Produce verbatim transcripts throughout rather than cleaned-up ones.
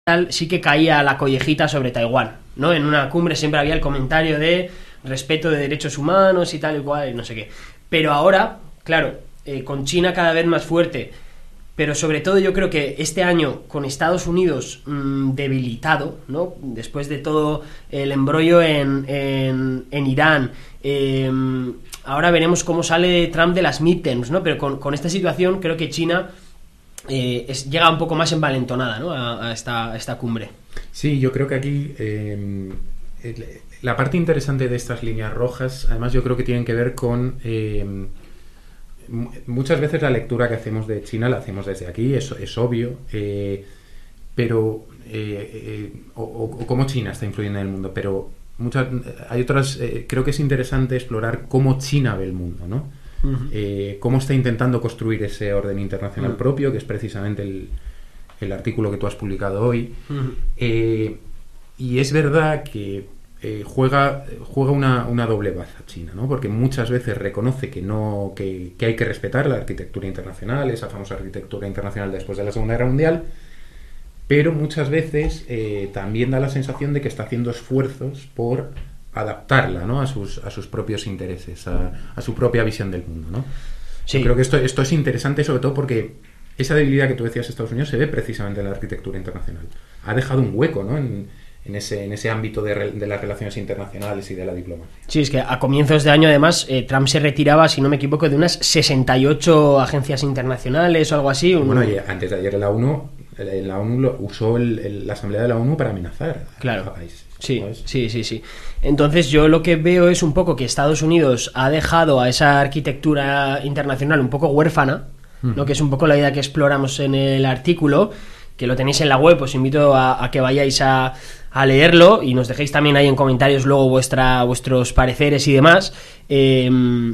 sí que caía la collejita sobre Taiwán, ¿no? En una cumbre siempre había el comentario de respeto de derechos humanos y tal y cual, y no sé qué. Pero ahora, claro, eh, con China cada vez más fuerte, pero sobre todo yo creo que este año con Estados Unidos mmm, debilitado, ¿no? Después de todo el embrollo en, en, en Irán, eh, ahora veremos cómo sale Trump de las midterms, ¿no? Pero con, con esta situación creo que China eh, es, llega un poco más envalentonada, ¿no? a, a, esta, a esta cumbre. Sí, yo creo que aquí eh, la parte interesante de estas líneas rojas, además yo creo que tienen que ver con... Eh, muchas veces la lectura que hacemos de China la hacemos desde aquí, es, es obvio, eh, pero eh, eh, o, o cómo China está influyendo en el mundo, pero muchas hay otras, eh, creo que es interesante explorar cómo China ve el mundo, ¿no? Uh-huh. Eh, cómo está intentando construir ese orden internacional uh-huh. propio, que es precisamente el, el artículo que tú has publicado hoy. Uh-huh. Eh, y es verdad que Eh, juega juega una, una doble baza China, ¿no? Porque muchas veces reconoce que no que, que hay que respetar la arquitectura internacional, esa famosa arquitectura internacional después de la Segunda Guerra Mundial, pero muchas veces eh, también da la sensación de que está haciendo esfuerzos por adaptarla, ¿no? a sus a sus propios intereses, a, a su propia visión del mundo, ¿no? Sí. Yo creo que esto esto es interesante, sobre todo porque esa debilidad que tú decías de Estados Unidos se ve precisamente en la arquitectura internacional. Ha dejado un hueco, ¿no? En, En ese, en ese ámbito de, re, de las relaciones internacionales y de la diplomacia. Sí, es que a comienzos de año además eh, Trump se retiraba, si no me equivoco, de unas sesenta y ocho agencias internacionales o algo así. Un... Bueno, y antes de ayer la ONU, la ONU lo, usó el, el, la Asamblea de la ONU para amenazar claro. a países. Sí, sí, sí, sí. Entonces yo lo que veo es un poco que Estados Unidos ha dejado a esa arquitectura internacional un poco huérfana, uh-huh. ¿no? Que es un poco la idea que exploramos en el artículo, que lo tenéis en la web, os invito a, a que vayáis a, a leerlo y nos dejéis también ahí en comentarios luego vuestra, vuestros pareceres y demás. Eh,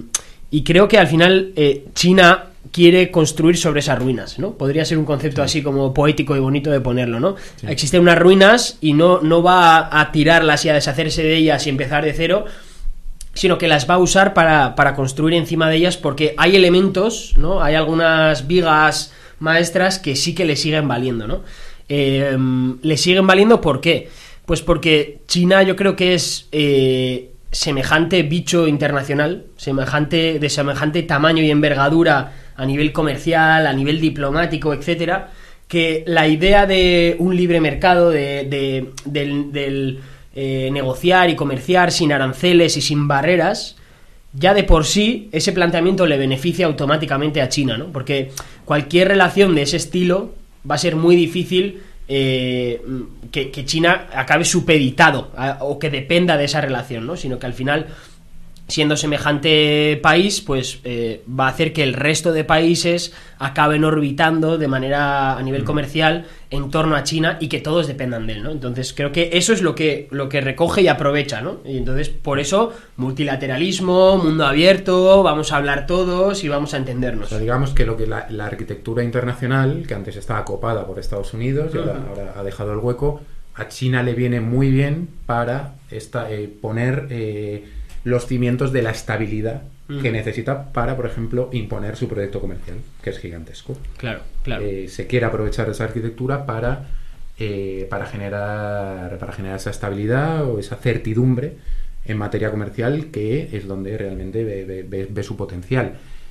y creo que al final eh, China quiere construir sobre esas ruinas, ¿no? Podría ser un concepto sí. así como poético y bonito de ponerlo, ¿no? Sí. Existen unas ruinas y no, no va a, a tirarlas y a deshacerse de ellas y empezar de cero, sino que las va a usar para, para construir encima de ellas, porque hay elementos, ¿no? Hay algunas vigas maestras que sí que le siguen valiendo, ¿no? Eh, le siguen valiendo, ¿por qué? Pues porque China yo creo que es eh, semejante bicho internacional, semejante de semejante tamaño y envergadura a nivel comercial, a nivel diplomático, etcétera, que la idea de un libre mercado, de, de del, del eh, negociar y comerciar sin aranceles y sin barreras, ya de por sí ese planteamiento le beneficia automáticamente a China, ¿no? Porque cualquier relación de ese estilo va a ser muy difícil eh, que, que China acabe supeditado a, o que dependa de esa relación, ¿no? Sino que al final, siendo semejante país, pues eh, va a hacer que el resto de países acaben orbitando de manera a nivel comercial en torno a China y que todos dependan de él, ¿no? Entonces creo que eso es lo que, lo que recoge y aprovecha, ¿no? Y entonces por eso multilateralismo, mundo abierto, vamos a hablar todos y vamos a entendernos. O sea, digamos que lo que la, la arquitectura internacional, que antes estaba copada por Estados Unidos y uh-huh. ahora, ahora ha dejado el hueco, a China le viene muy bien para esta, eh, poner eh, los cimientos de la estabilidad uh-huh. que necesita para, por ejemplo, imponer su proyecto comercial, que es gigantesco. Claro, claro. Eh, se quiere aprovechar de esa arquitectura para, eh, para, generar, para generar esa estabilidad o esa certidumbre en materia comercial, que es donde realmente ve, ve, ve, ve su potencial.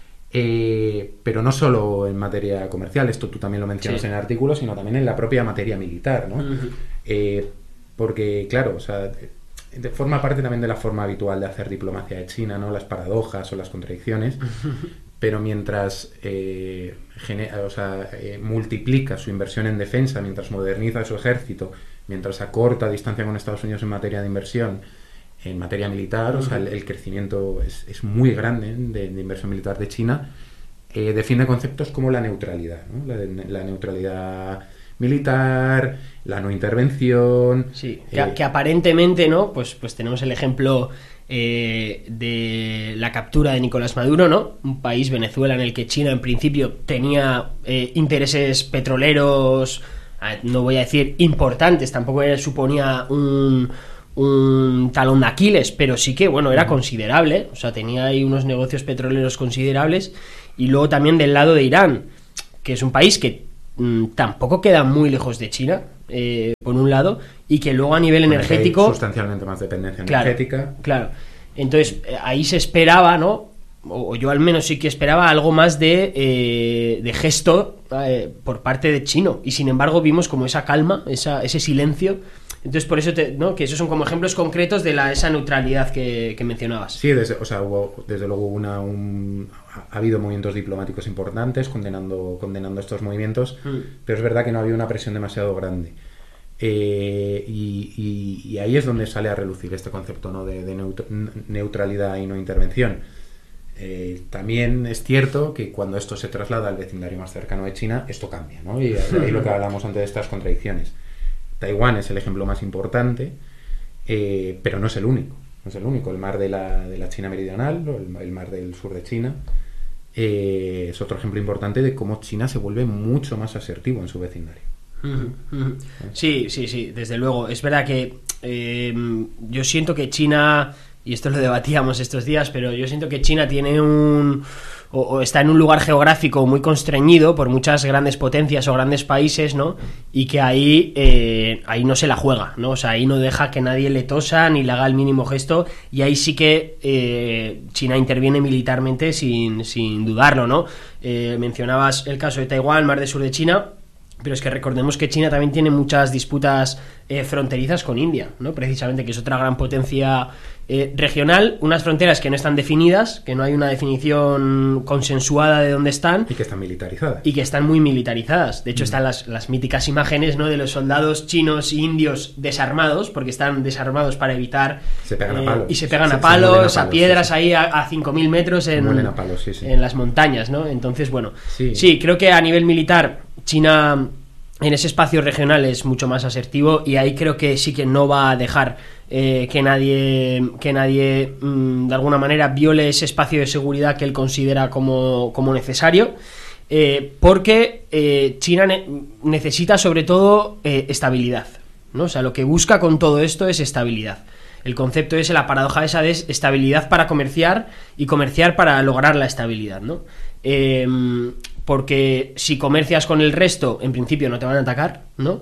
Eh, pero no solo en materia comercial, esto tú también lo mencionas sí. en el artículo, sino también en la propia materia militar, ¿no? Uh-huh. Eh, porque, claro, o sea, de, forma parte también de la forma habitual de hacer diplomacia de China, ¿no? Las paradojas o las contradicciones, pero mientras eh, genera, o sea, eh, multiplica su inversión en defensa, mientras moderniza su ejército, mientras acorta distancia con Estados Unidos en materia de inversión, en materia militar, uh-huh. o sea, el, el crecimiento es, es muy grande de, de inversión militar de China, eh, defiende conceptos como la neutralidad, ¿no? la, la neutralidad militar, la no intervención. Sí, que, eh, que aparentemente, ¿no? Pues, pues tenemos el ejemplo eh, de la captura de Nicolás Maduro, ¿no? Un país, Venezuela, en el que China en principio tenía eh, intereses petroleros, no voy a decir importantes, tampoco suponía un un talón de Aquiles, pero sí que, bueno, era considerable, o sea, tenía ahí unos negocios petroleros considerables. Y luego también del lado de Irán, que es un país que mmm, tampoco queda muy lejos de China, eh, por un lado, y que luego a nivel Bueno, energético... hay sustancialmente más dependencia Claro, energética. claro. Entonces, eh, ahí se esperaba, ¿no? O, o yo al menos sí que esperaba algo más de, eh, de gesto eh, por parte de Chino. Y sin embargo vimos como esa calma, esa, ese silencio. Entonces por eso, te, ¿no? Que esos son como ejemplos concretos de la, esa neutralidad que, que mencionabas. Sí, desde, o sea, hubo, desde luego una, un, ha habido movimientos diplomáticos importantes condenando, condenando estos movimientos, mm. pero es verdad que no ha habido una presión demasiado grande. Eh, y, y, y ahí es donde sale a relucir este concepto, ¿no? de, de neut- neutralidad y no intervención. Eh, también es cierto que cuando esto se traslada al vecindario más cercano de China, esto cambia, ¿no? Y ahí lo que hablamos antes de estas contradicciones. Taiwán es el ejemplo más importante, eh, pero no es el único. No es el único. El mar de la, de la China meridional, o el, el mar del sur de China, eh, es otro ejemplo importante de cómo China se vuelve mucho más asertivo en su vecindario. Sí, sí, sí, desde luego. Es verdad que eh, yo siento que China, y esto lo debatíamos estos días, pero yo siento que China tiene un... O, o está en un lugar geográfico muy constreñido por muchas grandes potencias o grandes países, ¿no? Y que ahí eh, ahí no se la juega, ¿no? O sea, ahí no deja que nadie le tosa ni le haga el mínimo gesto, y ahí sí que eh, China interviene militarmente sin, sin dudarlo, ¿no? Eh, mencionabas el caso de Taiwán, mar del sur de China, pero es que recordemos que China también tiene muchas disputas eh, fronterizas con India, ¿no? Precisamente, que es otra gran potencia eh, regional, unas fronteras que no están definidas, que no hay una definición consensuada de dónde están. Y que están militarizadas. Y que están muy militarizadas. De hecho, mm. están las, las míticas imágenes, ¿no? De los soldados chinos e indios desarmados, porque están desarmados para evitar... Se pegan eh, a palos. Y se pegan se, a, palos, se a palos, a piedras sí, sí. ahí a, a cinco mil metros en, a palos, sí, sí. en las montañas, ¿no? Entonces, bueno, sí. sí, creo que a nivel militar China en ese espacio regional es mucho más asertivo, y ahí creo que sí que no va a dejar eh, que nadie que nadie mmm, de alguna manera viole ese espacio de seguridad que él considera como, como necesario, eh, porque eh, China ne- necesita sobre todo eh, estabilidad, ¿no? O sea, lo que busca con todo esto es estabilidad. El concepto es la paradoja esa de estabilidad para comerciar y comerciar para lograr la estabilidad, ¿no? Eh, porque si comercias con el resto, en principio no te van a atacar, ¿no?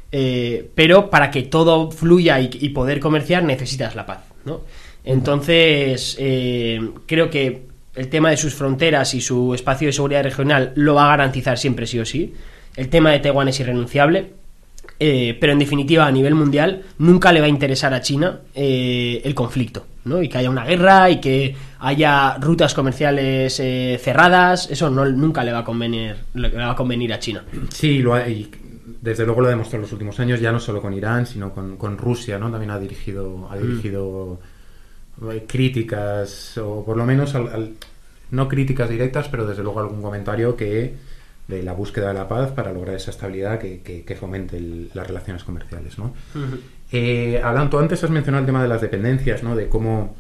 Eh, pero para que todo fluya y, y poder comerciar necesitas la paz, ¿no? Entonces, eh, creo que el tema de sus fronteras y su espacio de seguridad regional lo va a garantizar siempre, sí o sí. El tema de Taiwán es irrenunciable. Eh, pero en definitiva, a nivel mundial nunca le va a interesar a China eh, el conflicto, ¿no? Y que haya una guerra y que haya rutas comerciales eh, cerradas. Eso no, nunca le va a convenir le va a convenir a China. Sí, lo ha, y desde luego lo ha demostrado en los últimos años, ya no solo con Irán, sino con, con Rusia, ¿no? También ha dirigido ha dirigido mm. críticas, o por lo menos al, al, no críticas directas, pero desde luego algún comentario que de la búsqueda de la paz para lograr esa estabilidad que, que, que fomente el, las relaciones comerciales, ¿no? Uh-huh. Eh, hablando, antes has mencionado el tema de las dependencias, ¿no? De cómo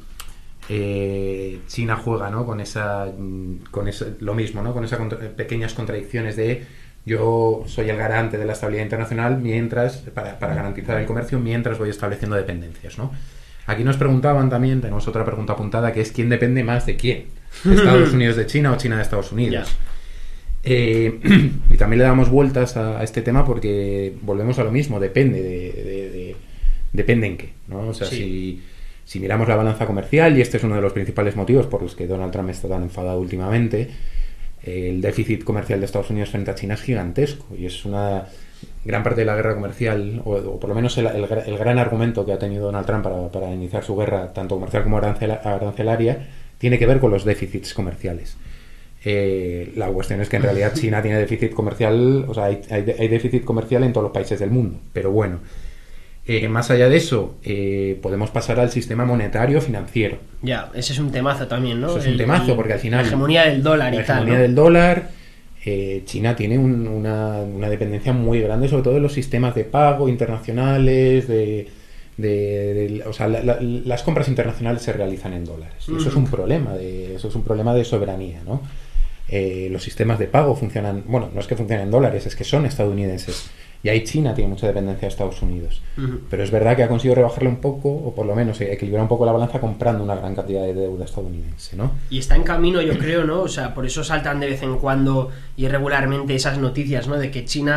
eh, China juega, ¿no? Con esa, con esa, lo mismo, ¿no? Con esas contra, pequeñas contradicciones de yo soy el garante de la estabilidad internacional mientras para, para garantizar el comercio mientras voy estableciendo dependencias, ¿no? Aquí nos preguntaban también, tenemos otra pregunta apuntada, que es ¿quién depende más de quién? ¿Estados Unidos de China o China de Estados Unidos? Yeah. Eh, y también le damos vueltas a, a este tema porque volvemos a lo mismo, depende de, de, de depende en qué, ¿no? O sea, sí. si, si miramos la balanza comercial, y este es uno de los principales motivos por los que Donald Trump está tan enfadado últimamente, eh, el déficit comercial de Estados Unidos frente a China es gigantesco, y es una gran parte de la guerra comercial, o, o por lo menos el, el, el gran argumento que ha tenido Donald Trump para, para iniciar su guerra, tanto comercial como arancel, arancelaria, tiene que ver con los déficits comerciales. Eh, la cuestión es que en realidad China tiene déficit comercial, o sea, hay, hay, hay déficit comercial en todos los países del mundo, pero bueno, eh, más allá de eso, eh, podemos pasar al sistema monetario financiero. Ya, ese es un temazo también, ¿no? Eso es el, un temazo, el, porque al final la hegemonía del dólar y la tal, hegemonía ¿no? del dólar, eh, China tiene un, una, una dependencia muy grande, sobre todo de los sistemas de pago internacionales, de De, de, o sea, la, la, las compras internacionales se realizan en dólares. Y eso es un problema de, eso es un problema de soberanía, ¿no? Eh, los sistemas de pago funcionan, bueno, no es que funcionen en dólares, es que son estadounidenses. Y ahí China tiene mucha dependencia de Estados Unidos. Uh-huh. Pero es verdad que ha conseguido rebajarle un poco, o por lo menos equilibrar un poco la balanza comprando una gran cantidad de deuda estadounidense, ¿no? Y está en camino, yo creo, ¿no? O sea, por eso saltan de vez en cuando y regularmente esas noticias, ¿no? De que China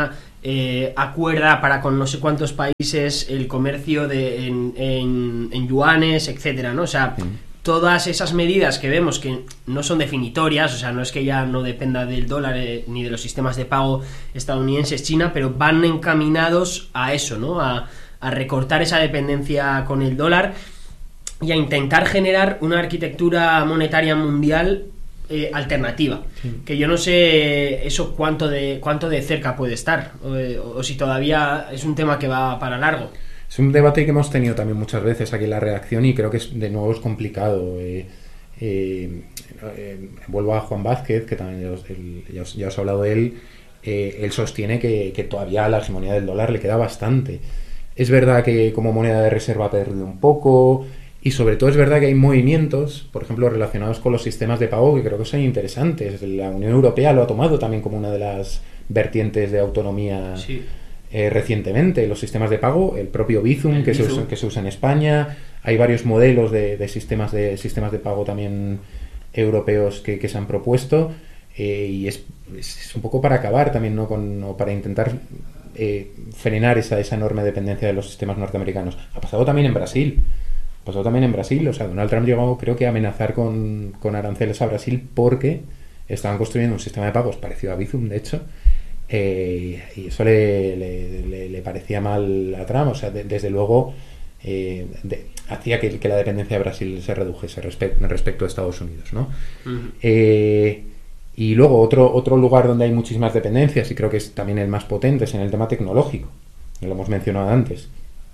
eh, acuerda para con no sé cuántos países el comercio de, en, en, en yuanes, etcétera, ¿no? O sea, sí. Todas esas medidas que vemos que no son definitorias, o sea, no es que ya no dependa del dólar eh, ni de los sistemas de pago estadounidenses, China, pero van encaminados a eso, ¿no? A, a recortar esa dependencia con el dólar y a intentar generar una arquitectura monetaria mundial eh, alternativa, sí. Que yo no sé eso cuánto de cuánto de cerca puede estar, o, o si todavía es un tema que va para largo. Es un debate que hemos tenido también muchas veces aquí en la redacción y creo que es, de nuevo es complicado. Eh, eh, eh, vuelvo a Juan Vázquez, que también ya os, el, ya os, ya os he hablado de él. Eh, él sostiene que, que todavía a la hegemonía del dólar le queda bastante. Es verdad que como moneda de reserva ha perdido un poco, y sobre todo es verdad que hay movimientos, por ejemplo, relacionados con los sistemas de pago que creo que son interesantes. La Unión Europea lo ha tomado también como una de las vertientes de autonomía. Sí. Eh, recientemente, los sistemas de pago, el propio Bizum, el que, Bizum. Se usa, que se usa en España, hay varios modelos de, de sistemas de sistemas de pago también europeos que, que se han propuesto, eh, y es, es un poco para acabar también, ¿no? Con, o para intentar eh, frenar esa, esa enorme dependencia de los sistemas norteamericanos. Ha pasado también en Brasil, ha pasado también en Brasil, o sea, Donald Trump llegó, creo que a amenazar con, con aranceles a Brasil porque estaban construyendo un sistema de pagos parecido a Bizum, de hecho. Eh, y eso le, le, le, le parecía mal a Trump, o sea, de, desde luego eh, de, hacía que, que la dependencia de Brasil se redujese respecto, respecto a Estados Unidos, ¿no? Uh-huh. Eh, y luego otro, otro lugar donde hay muchísimas dependencias, y creo que es también el más potente, es en el tema tecnológico, lo hemos mencionado antes.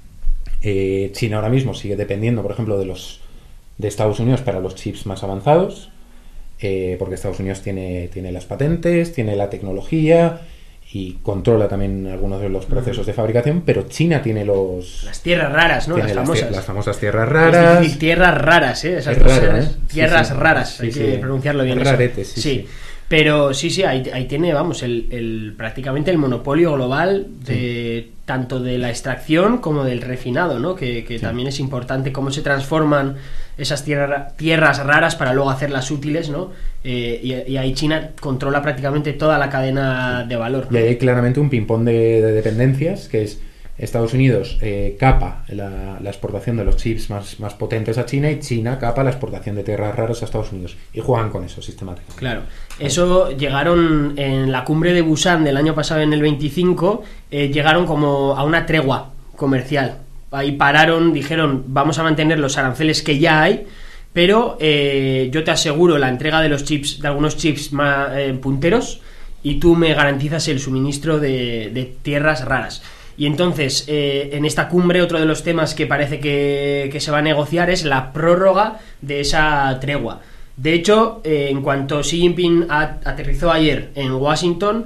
Eh, China ahora mismo sigue dependiendo, por ejemplo, de los de Estados Unidos para los chips más avanzados, eh, porque Estados Unidos tiene, tiene las patentes, tiene la tecnología y controla también algunos de los procesos de fabricación, pero China tiene los... Las tierras raras, ¿no? Las famosas. Las, las famosas tierras raras. Es difícil, tierras raras, ¿eh? Esas es dos raro, ¿eh? Tierras sí, sí. raras, sí, hay sí. que pronunciarlo bien. Raretes, sí, sí. sí. Pero sí, sí, ahí, ahí tiene, vamos, el, el prácticamente el monopolio global de sí. tanto de la extracción como del refinado, ¿no? Que, que sí. también es importante cómo se transforman esas tierra, tierras raras para luego hacerlas útiles, ¿no? Eh, y, y ahí China controla prácticamente toda la cadena sí. de valor, ¿no? Y ahí hay claramente un ping-pong de, de dependencias, que es Estados Unidos eh, capa la, la exportación de los chips más, más potentes a China, y China capa la exportación de tierras raras a Estados Unidos, y juegan con eso sistemáticamente. Claro, eso llegaron en la cumbre de Busan del año pasado, en el veinticinco, eh, llegaron como a una tregua comercial. Ahí pararon, dijeron vamos a mantener los aranceles que ya hay, pero eh, yo te aseguro la entrega de los chips, de algunos chips más, eh, punteros, y tú me garantizas el suministro de, de tierras raras. Y entonces, eh, en esta cumbre, otro de los temas que parece que, que se va a negociar es la prórroga de esa tregua. De hecho, eh, en cuanto Xi Jinping a, aterrizó ayer en Washington,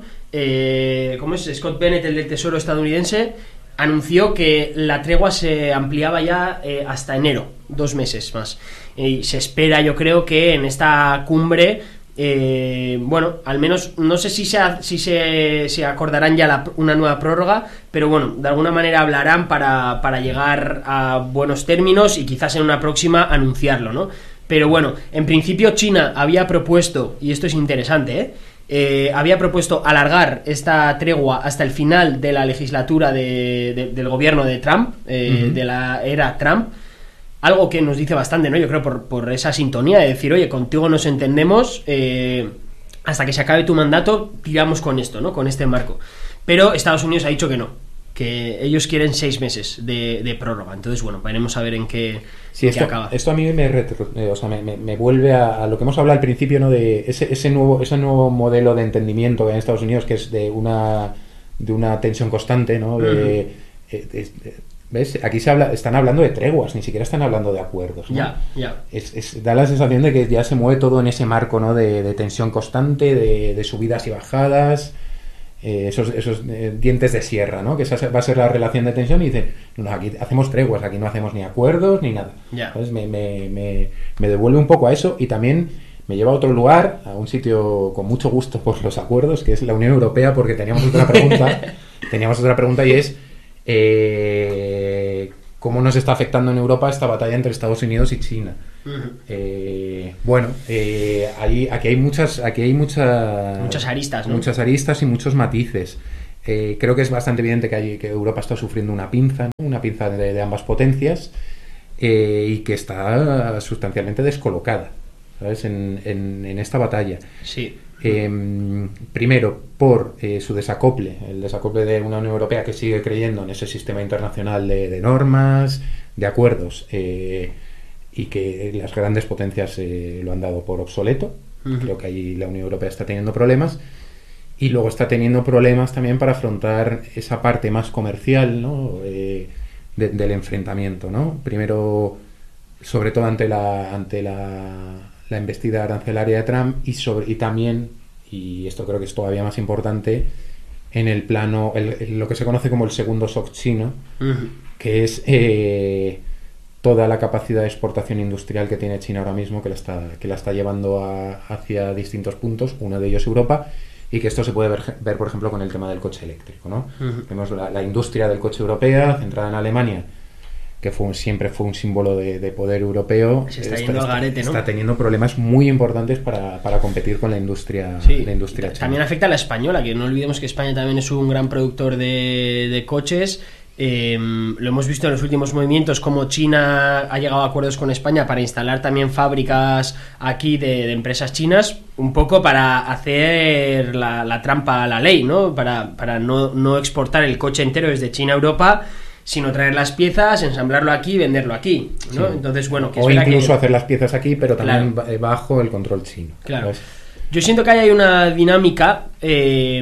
eh, ¿cómo es? Scott Bennett, el del Tesoro estadounidense, anunció que la tregua se ampliaba ya eh, hasta enero, dos meses más. Y se espera, yo creo, que en esta cumbre... Eh, bueno, al menos no sé si se, si se, se acordarán ya la, una nueva prórroga, pero bueno, de alguna manera hablarán para, para llegar a buenos términos y quizás en una próxima anunciarlo, ¿no? Pero bueno, en principio China había propuesto, y esto es interesante, ¿eh? Eh, había propuesto alargar esta tregua hasta el final de la legislatura de, de, del gobierno de Trump, eh, uh-huh. de la era Trump. Algo que nos dice bastante, ¿no? Yo creo por, por esa sintonía de decir, oye, contigo nos entendemos, eh, hasta que se acabe tu mandato, tiramos con esto, ¿no? Con este marco. Pero Estados Unidos ha dicho que no, que ellos quieren seis meses de, de prórroga. Entonces, bueno, veremos a ver en qué, sí, en esto, qué acaba. Esto a mí me, retro, eh, o sea, me, me, me vuelve a, a lo que hemos hablado al principio, ¿no? De ese, ese nuevo ese nuevo modelo de entendimiento que hay en Estados Unidos, que es de una de una tensión constante, ¿no? De, uh-huh. eh, de, de, ¿Ves? Aquí se habla, están hablando de treguas, ni siquiera están hablando de acuerdos, ¿no? Ya, ya. Es, es, da la sensación de que ya se mueve todo en ese marco, ¿no? De, de tensión constante, de, de subidas y bajadas, eh, esos, esos eh, dientes de sierra, ¿no? Que esa va a ser la relación de tensión, y dicen, no, aquí hacemos treguas, aquí no hacemos ni acuerdos ni nada. Ya. Entonces me, me, me, me devuelve un poco a eso, y también me lleva a otro lugar, a un sitio con mucho gusto por los acuerdos, que es la Unión Europea, porque teníamos otra pregunta, teníamos otra pregunta y es... Eh, ¿cómo nos está afectando en Europa esta batalla entre Estados Unidos y China? Uh-huh. Eh, bueno, eh, ahí, aquí hay muchas, aquí hay muchas, muchas aristas, ¿no? muchas aristas y muchos matices. Eh, creo que es bastante evidente que, hay, que Europa está sufriendo una pinza, ¿no? Una pinza de, de ambas potencias, eh, y que está sustancialmente descolocada, ¿sabes? En, en, en esta batalla. Sí. Eh, primero, por eh, su desacople, el desacople de una Unión Europea que sigue creyendo en ese sistema internacional de, de normas, de acuerdos, eh, y que las grandes potencias eh, lo han dado por obsoleto. Uh-huh. Creo que ahí la Unión Europea está teniendo problemas. Y luego está teniendo problemas también para afrontar esa parte más comercial, ¿no? eh, de, del enfrentamiento, ¿no? Primero, sobre todo ante la ante la, la embestida arancelaria de Trump, y sobre y también, y esto creo que es todavía más importante, en el plano, el, el, lo que se conoce como el segundo shock chino, uh-huh. que es eh, toda la capacidad de exportación industrial que tiene China ahora mismo, que la está, que la está llevando a, hacia distintos puntos, uno de ellos Europa. Y que esto se puede ver, ver, por ejemplo, con el tema del coche eléctrico, ¿no? Uh-huh. Tenemos la, la industria del coche europea, centrada en Alemania, que fue, siempre fue un símbolo de, de poder europeo. Se está, está yendo al garete, ¿no? Está teniendo problemas muy importantes para, para competir con la industria, sí. la industria china. También afecta a la española, que no olvidemos que España también es un gran productor de, de coches. Eh, lo hemos visto en los últimos movimientos, como China ha llegado a acuerdos con España para instalar también fábricas aquí de, de empresas chinas, un poco para hacer la, la trampa a la ley, ¿no? Para, para no, no exportar el coche entero desde China a Europa, sino traer las piezas, ensamblarlo aquí y venderlo aquí, ¿no? Sí. Entonces, bueno, que o incluso que... hacer las piezas aquí, pero también claro. bajo el control chino. Claro. ¿Sabes? Yo siento que ahí hay una dinámica eh,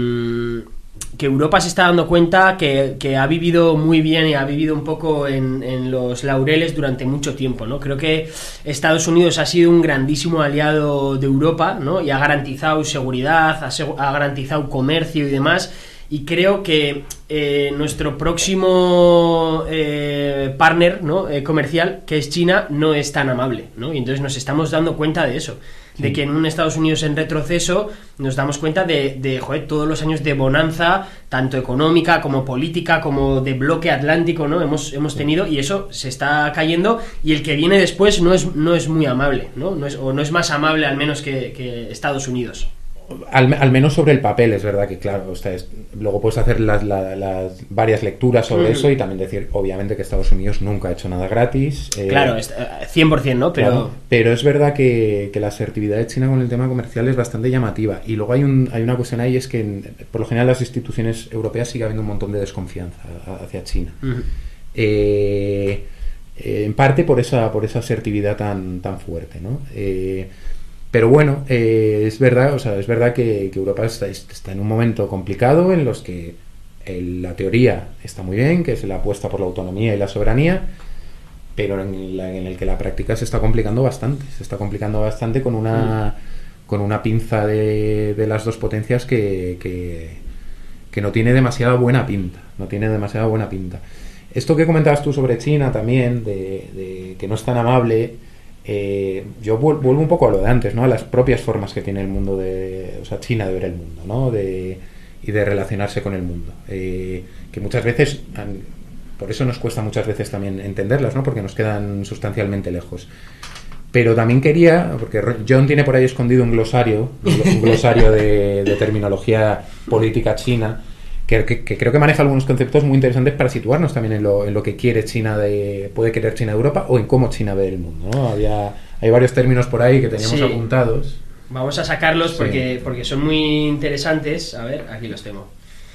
que Europa se está dando cuenta que, que ha vivido muy bien y ha vivido un poco en, en los laureles durante mucho tiempo, ¿no? Creo que Estados Unidos ha sido un grandísimo aliado de Europa, ¿no? Y ha garantizado seguridad, ha, seg- ha garantizado comercio y demás, y creo que eh, nuestro próximo eh, partner, ¿no? eh, comercial, que es China, no es tan amable, ¿no? Y entonces nos estamos dando cuenta de eso. Sí. De que en un Estados Unidos en retroceso nos damos cuenta de, de joder, todos los años de bonanza, tanto económica como política, como de bloque atlántico, ¿no? Hemos, hemos tenido, y eso se está cayendo, y el que viene después no es, no es muy amable, ¿no? No es, o no es más amable al menos que, que Estados Unidos. Al, al menos sobre el papel, es verdad que, claro, o sea, es, luego puedes hacer las, las, las varias lecturas sobre mm. eso, y también decir, obviamente, que Estados Unidos nunca ha hecho nada gratis. Eh, claro, es, cien por ciento, ¿no? Pero, claro, pero es verdad que, que la asertividad de China con el tema comercial es bastante llamativa. Y luego hay, un, hay una cuestión ahí, es que en, por lo general las instituciones europeas sigue habiendo un montón de desconfianza hacia China. Mm. Eh, eh, en parte por esa, por esa asertividad tan, tan fuerte, ¿no? Eh, Pero bueno, eh, es verdad, o sea, es verdad que, que Europa está, está en un momento complicado en los que el, la teoría está muy bien, que es la apuesta por la autonomía y la soberanía, pero en, la, en el que la práctica se está complicando bastante, se está complicando bastante con una mm. con una pinza de, de las dos potencias que, que, que no tiene demasiada buena pinta, no tiene demasiada buena pinta. Esto que comentabas tú sobre China también, de, de que no es tan amable. Eh, yo vuelvo un poco a lo de antes, ¿no? A las propias formas que tiene el mundo de, o sea, China de ver el mundo, ¿no? De, y de relacionarse con el mundo, eh, que muchas veces, por eso nos cuesta muchas veces también entenderlas, ¿no? Porque nos quedan sustancialmente lejos. Pero también quería, porque John tiene por ahí escondido un glosario, un glosario de, de terminología política china, Que, que, que creo que maneja algunos conceptos muy interesantes para situarnos también en lo, en lo que quiere China de, puede querer China de Europa, o en cómo China ve el mundo, ¿no? Había, hay varios términos por ahí que teníamos sí. apuntados. Vamos a sacarlos porque, sí. porque son muy interesantes. A ver, aquí los tengo.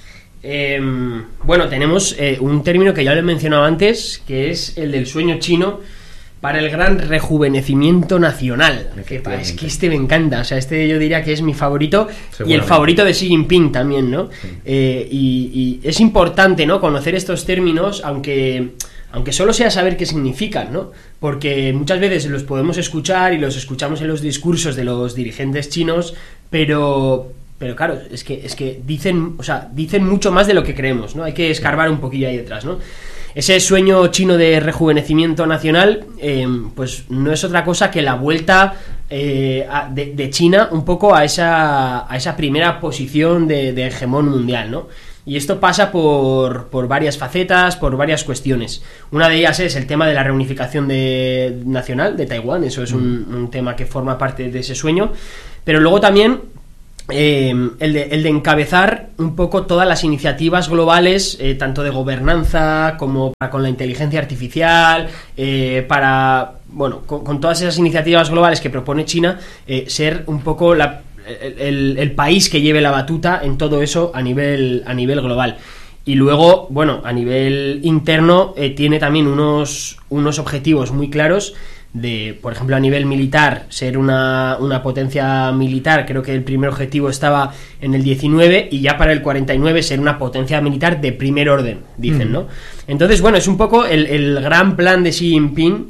Eh, bueno, tenemos eh, un término que ya lo he mencionado antes, que es el del sueño chino para el gran rejuvenecimiento nacional. Que, es que este me encanta, o sea, este yo diría que es mi favorito, y el favorito de Xi Jinping también, ¿no? Sí. Eh, y, y es importante, ¿no?, conocer estos términos, aunque, aunque solo sea saber qué significan, ¿no? Porque muchas veces los podemos escuchar y los escuchamos en los discursos de los dirigentes chinos, pero... Pero claro, es que, es que dicen, o sea, dicen mucho más de lo que creemos, ¿no? Hay que escarbar un poquillo ahí detrás, ¿no? Ese sueño chino de rejuvenecimiento nacional, eh, pues no es otra cosa que la vuelta eh, a, de, de China un poco a esa, a esa primera posición de, de hegemón mundial, ¿no? Y esto pasa por, por varias facetas, por varias cuestiones. Una de ellas es el tema de la reunificación de, nacional de Taiwán, eso es un, un tema que forma parte de ese sueño, pero luego también eh, el, de, el de encabezar un poco todas las iniciativas globales, eh, tanto de gobernanza como para, con la inteligencia artificial, eh, para, bueno, con, con todas esas iniciativas globales que propone China, eh, ser un poco la, el, el, el país que lleve la batuta en todo eso a nivel, a nivel global. Y luego, bueno, a nivel interno eh, tiene también unos, unos objetivos muy claros de, por ejemplo, a nivel militar, ser una, una potencia militar. Creo que el primer objetivo estaba en el diecinueve y ya para el cuarenta y nueve ser una potencia militar de primer orden, dicen, ¿no? Entonces, bueno, es un poco el, el gran plan de Xi Jinping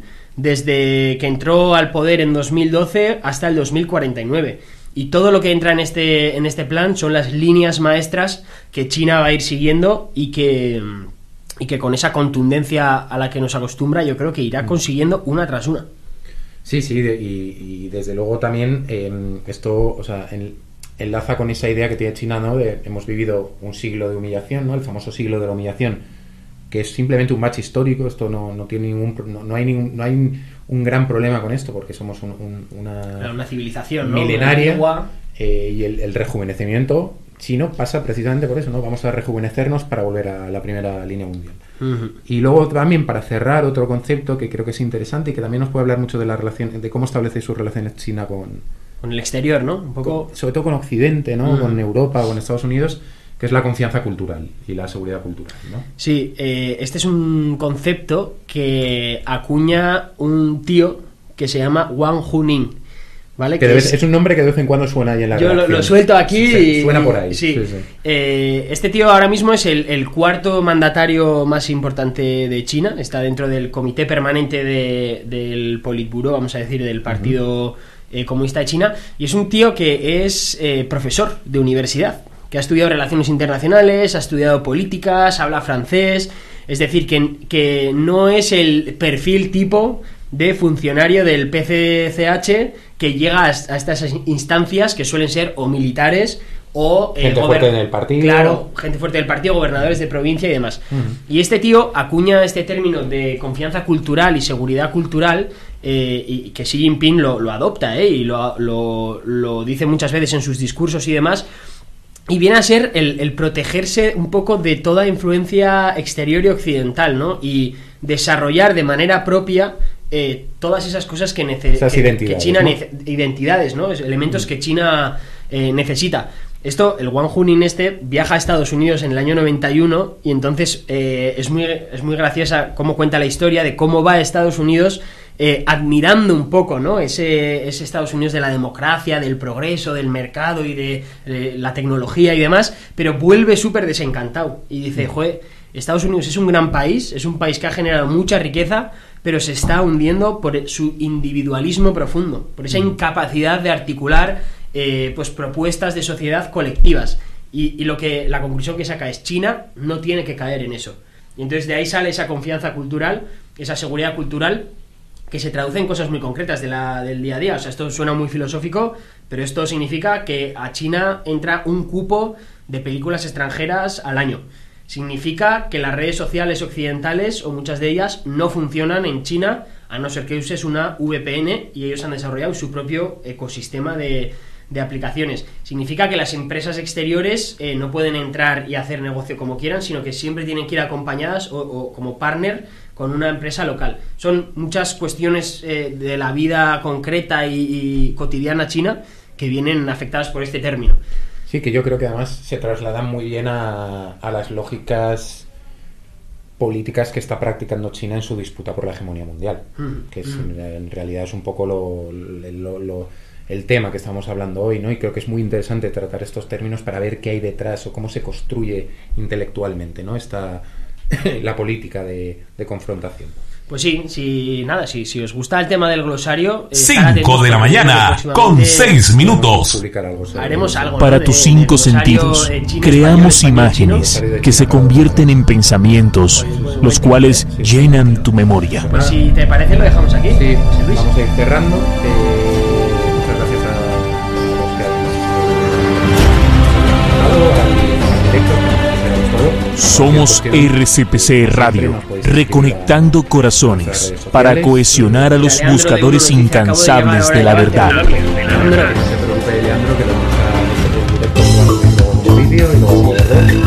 desde que entró al poder en dos mil doce hasta el dos mil cuarenta y nueve. Y todo lo que entra en este, en este plan son las líneas maestras que China va a ir siguiendo y que, y que con esa contundencia a la que nos acostumbra, yo creo que irá consiguiendo una tras una. Sí, sí, de, y, y desde luego también eh, esto, o sea, en, enlaza con esa idea que tiene China, ¿no? De hemos vivido un siglo de humillación, ¿no? El famoso siglo de la humillación, que es simplemente un bache histórico. Esto no, no tiene ningún, no, no hay ningún, no hay un gran problema con esto, porque somos un, un, una, una civilización, ¿no? milenaria, eh, y el, el rejuvenecimiento chino pasa precisamente por eso, ¿no? Vamos a rejuvenecernos para volver a la primera línea mundial. Uh-huh. Y luego también, para cerrar, otro concepto que creo que es interesante y que también nos puede hablar mucho de la relación, de cómo establece sus relaciones China con, con el exterior, ¿no? Un poco, con, sobre todo con Occidente, ¿no? Uh-huh. Con Europa o con Estados Unidos, que es la confianza cultural y la seguridad cultural, ¿no? Sí, eh, este es un concepto que acuña un tío que se llama Wang Huning, ¿vale? Que es, es un nombre que de vez en cuando suena ahí en la Yo lo, lo suelto aquí sí, y suena por ahí. Sí. Sí, sí. Eh, este tío ahora mismo es el, el cuarto mandatario más importante de China. Está dentro del comité permanente de, del Politburó, vamos a decir, del Partido uh-huh. eh, Comunista de China. Y es un tío que es eh, profesor de universidad, que ha estudiado relaciones internacionales, ha estudiado políticas, habla francés. Es decir, que, que no es el perfil tipo de funcionario del P C C H que llega a, a estas instancias que suelen ser o militares o eh, gente gober- fuerte del partido. Claro, gente fuerte del partido, gobernadores de provincia y demás. Uh-huh. Y este tío acuña este término de confianza cultural y seguridad cultural, eh, y que Xi Jinping lo, lo adopta, eh, y lo, lo, lo dice muchas veces en sus discursos y demás. Y viene a ser el, el protegerse un poco de toda influencia exterior y occidental, ¿no? Y desarrollar de manera propia eh, todas esas cosas que, nece- que, que China ¿no? nece- identidades, ¿no? Elementos mm. que China eh, necesita. Esto, el Wang Huning este viaja a Estados Unidos en el año noventa y uno y entonces eh, es muy es muy graciosa cómo cuenta la historia de cómo va a Estados Unidos eh, admirando un poco, ¿no? Ese, ese Estados Unidos de la democracia, del progreso, del mercado y de, de la tecnología y demás, pero vuelve súper desencantado y dice, joder, Estados Unidos es un gran país, es un país que ha generado mucha riqueza, pero se está hundiendo por su individualismo profundo, por esa incapacidad de articular eh, pues propuestas de sociedad colectivas. Y, y lo que la conclusión que saca es China no tiene que caer en eso. Y entonces de ahí sale esa confianza cultural, esa seguridad cultural, que se traduce en cosas muy concretas de la, del día a día. O sea, esto suena muy filosófico, pero esto significa que a China entra un cupo de películas extranjeras al año. Significa que las redes sociales occidentales, o muchas de ellas, no funcionan en China, a no ser que uses una V P N, y ellos han desarrollado su propio ecosistema de, de aplicaciones. Significa que las empresas exteriores eh, no pueden entrar y hacer negocio como quieran, sino que siempre tienen que ir acompañadas o, o como partner con una empresa local. Son muchas cuestiones eh, de la vida concreta y, y cotidiana china que vienen afectadas por este término. Sí, que yo creo que además se trasladan muy bien a, a las lógicas políticas que está practicando China en su disputa por la hegemonía mundial, mm, que es, mm. en realidad es un poco lo, lo, lo, el tema que estamos hablando hoy, ¿no? Y creo que es muy interesante tratar estos términos para ver qué hay detrás o cómo se construye intelectualmente, ¿no? Esta la política de, de confrontación. Pues sí, sí, nada, sí, si os gusta el tema del glosario... cinco de la mañana, con seis minutos. Haremos algo, ¿no? Para tus cinco sentidos, creamos imágenes que se convierten en pensamientos, los cuales llenan tu memoria. Pues si te parece, lo dejamos aquí. Sí, vamos a ir cerrando. Eh, muchas gracias a los que han... Somos R C P C Radio, reconectando corazones para cohesionar a los buscadores incansables de la verdad. No se preocupe, Leandro, que lo vamos a vídeo y luego ver.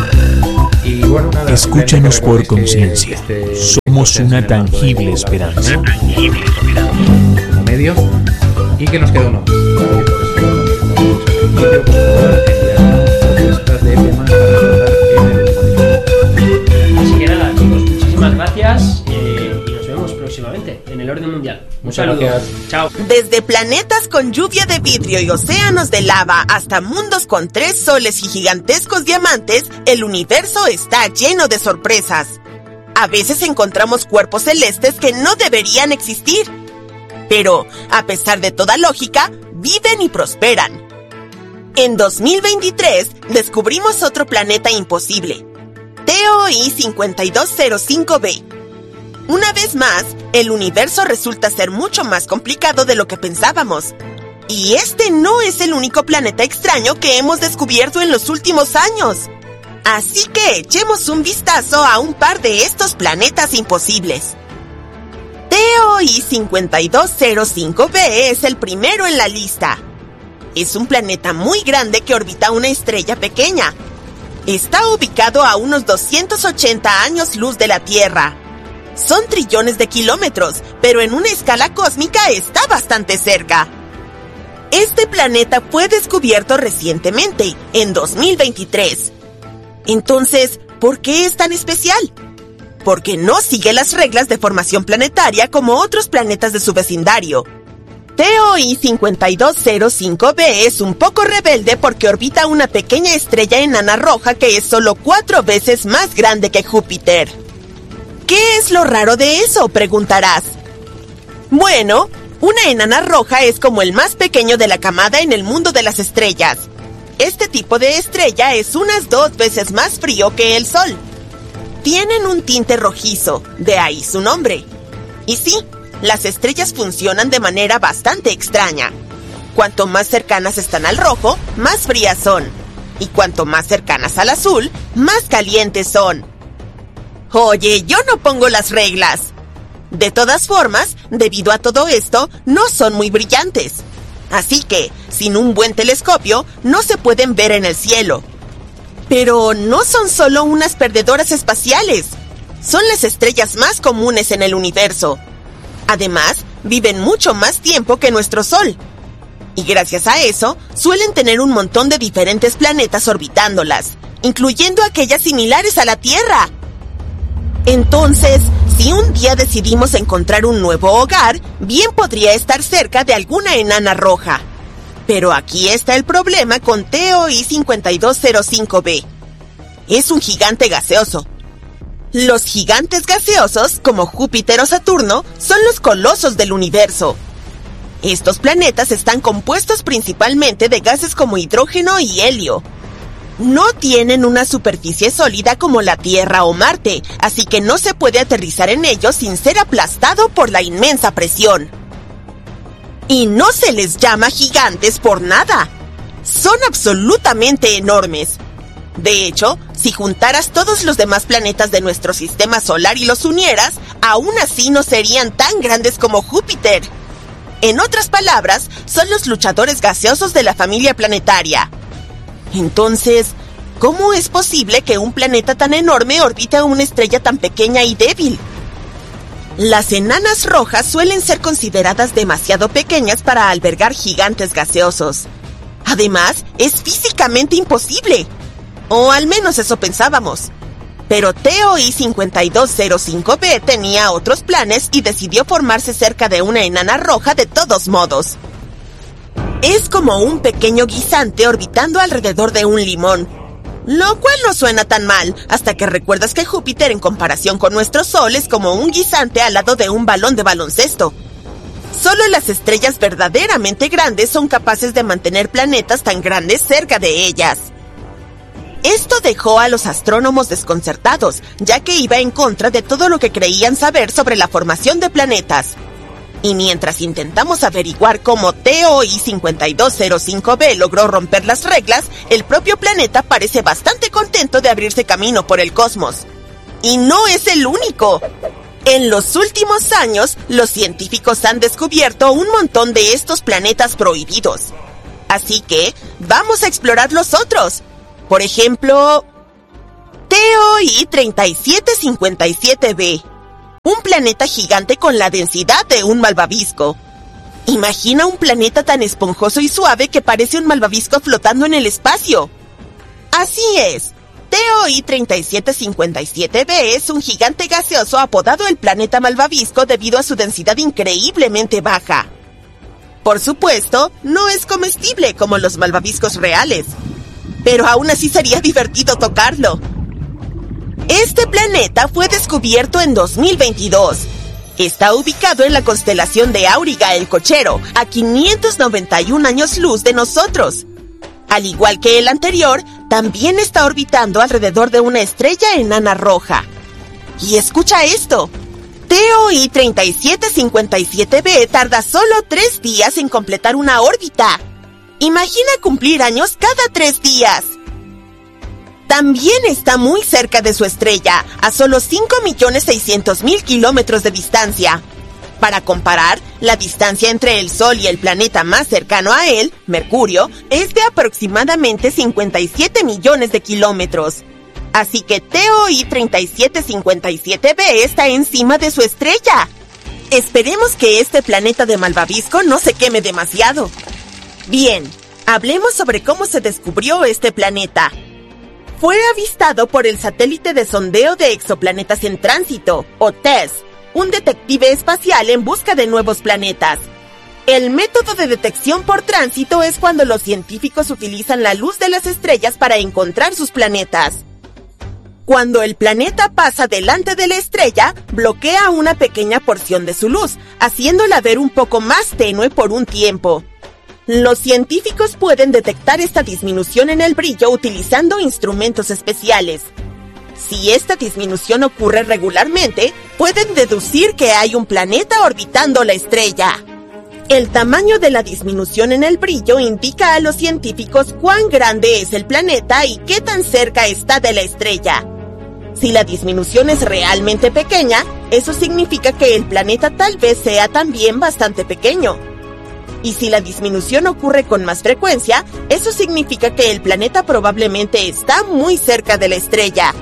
Y bueno, nada, escúchanos por conciencia. Este Somos una tangible esperanza. Una tangible esperanza. Medio. Y que nos queda uno más. Vale, por eso, bueno, vídeo, por favor, enviar propuestas de temas para tratar en el podcast. Así que nada, chicos, muchísimas gracias. Eh, y nos vemos próximamente en el orden mundial. Un Muchas saludo. gracias. Chao. Desde planetas con lluvia de vidrio y océanos de lava hasta mundos con tres soles y gigantescos diamantes, el universo está lleno de sorpresas. A veces encontramos cuerpos celestes que no deberían existir. Pero, a pesar de toda lógica, viven y prosperan. En dos mil veintitrés, descubrimos otro planeta imposible, T O I cinco dos cero cinco b. Una vez más, el universo resulta ser mucho más complicado de lo que pensábamos. Y este no es el único planeta extraño que hemos descubierto en los últimos años. Así que echemos un vistazo a un par de estos planetas imposibles. T O I cinco dos cero cinco b es el primero en la lista. Es un planeta muy grande que orbita una estrella pequeña. Está ubicado a unos doscientos ochenta años luz de la Tierra. Son trillones de kilómetros, pero en una escala cósmica está bastante cerca. Este planeta fue descubierto recientemente, en dos mil veintitrés. Entonces, ¿por qué es tan especial? Porque no sigue las reglas de formación planetaria como otros planetas de su vecindario. T O I cinco dos cero cinco b es un poco rebelde porque orbita una pequeña estrella enana roja que es solo cuatro veces más grande que Júpiter. ¿Qué es lo raro de eso?, preguntarás. Bueno, una enana roja es como el más pequeño de la camada en el mundo de las estrellas. Este tipo de estrella es unas dos veces más frío que el Sol. Tienen un tinte rojizo, de ahí su nombre. Y sí, las estrellas funcionan de manera bastante extraña. Cuanto más cercanas están al rojo, más frías son. Y cuanto más cercanas al azul, más calientes son. Oye, yo no pongo las reglas. De todas formas, debido a todo esto, no son muy brillantes. Así que, sin un buen telescopio, no se pueden ver en el cielo. Pero no son solo unas perdedoras espaciales. Son las estrellas más comunes en el universo. Además, viven mucho más tiempo que nuestro Sol. Y gracias a eso, suelen tener un montón de diferentes planetas orbitándolas, incluyendo aquellas similares a la Tierra. Entonces, si un día decidimos encontrar un nuevo hogar, bien podría estar cerca de alguna enana roja. Pero aquí está el problema con T O I cinco dos cero cinco b. Es un gigante gaseoso. Los gigantes gaseosos, como Júpiter o Saturno, son los colosos del universo. Estos planetas están compuestos principalmente de gases como hidrógeno y helio. No tienen una superficie sólida como la Tierra o Marte, así que no se puede aterrizar en ellos sin ser aplastado por la inmensa presión. Y no se les llama gigantes por nada. Son absolutamente enormes. De hecho, si juntaras todos los demás planetas de nuestro sistema solar y los unieras, aún así no serían tan grandes como Júpiter. En otras palabras, son los luchadores gaseosos de la familia planetaria. Entonces, ¿cómo es posible que un planeta tan enorme orbite a una estrella tan pequeña y débil? Las enanas rojas suelen ser consideradas demasiado pequeñas para albergar gigantes gaseosos. Además, es físicamente imposible. O al menos eso pensábamos. Pero T O I cinco dos cero cinco b tenía otros planes y decidió formarse cerca de una enana roja de todos modos. Es como un pequeño guisante orbitando alrededor de un limón. Lo cual no suena tan mal, hasta que recuerdas que Júpiter en comparación con nuestro Sol es como un guisante al lado de un balón de baloncesto. Solo las estrellas verdaderamente grandes son capaces de mantener planetas tan grandes cerca de ellas. Esto dejó a los astrónomos desconcertados, ya que iba en contra de todo lo que creían saber sobre la formación de planetas. Y mientras intentamos averiguar cómo T O I cinco dos cero cinco b logró romper las reglas, el propio planeta parece bastante contento de abrirse camino por el cosmos. Y no es el único. En los últimos años, los científicos han descubierto un montón de estos planetas prohibidos. Así que, vamos a explorar los otros. Por ejemplo, T O I treinta y siete cincuenta y siete b, un planeta gigante con la densidad de un malvavisco. Imagina un planeta tan esponjoso y suave que parece un malvavisco flotando en el espacio. Así es, T O I treinta y siete cincuenta y siete b es un gigante gaseoso apodado el planeta malvavisco debido a su densidad increíblemente baja. Por supuesto, no es comestible como los malvaviscos reales, pero aún así sería divertido tocarlo. Este planeta fue descubierto en dos mil veintidós. Está ubicado en la constelación de Auriga el Cochero, a quinientos noventa y un años luz de nosotros. Al igual que el anterior, también está orbitando alrededor de una estrella enana roja. Y escucha esto. T O I treinta y siete cincuenta y siete b tarda solo tres días en completar una órbita. Imagina cumplir años cada tres días. También está muy cerca de su estrella, a solo cinco millones seiscientos mil kilómetros de distancia. Para comparar, la distancia entre el Sol y el planeta más cercano a él, Mercurio, es de aproximadamente cincuenta y siete millones de kilómetros. Así que T O I treinta y siete cincuenta y siete b está encima de su estrella. Esperemos que este planeta de malvavisco no se queme demasiado. Bien, hablemos sobre cómo se descubrió este planeta. Fue avistado por el Satélite de Sondeo de Exoplanetas en Tránsito, o T E S, un detective espacial en busca de nuevos planetas. El método de detección por tránsito es cuando los científicos utilizan la luz de las estrellas para encontrar sus planetas. Cuando el planeta pasa delante de la estrella, bloquea una pequeña porción de su luz, haciéndola ver un poco más tenue por un tiempo. Los científicos pueden detectar esta disminución en el brillo utilizando instrumentos especiales. Si esta disminución ocurre regularmente, pueden deducir que hay un planeta orbitando la estrella. El tamaño de la disminución en el brillo indica a los científicos cuán grande es el planeta y qué tan cerca está de la estrella. Si la disminución es realmente pequeña, eso significa que el planeta tal vez sea también bastante pequeño. Y si la disminución ocurre con más frecuencia, eso significa que el planeta probablemente está muy cerca de la estrella.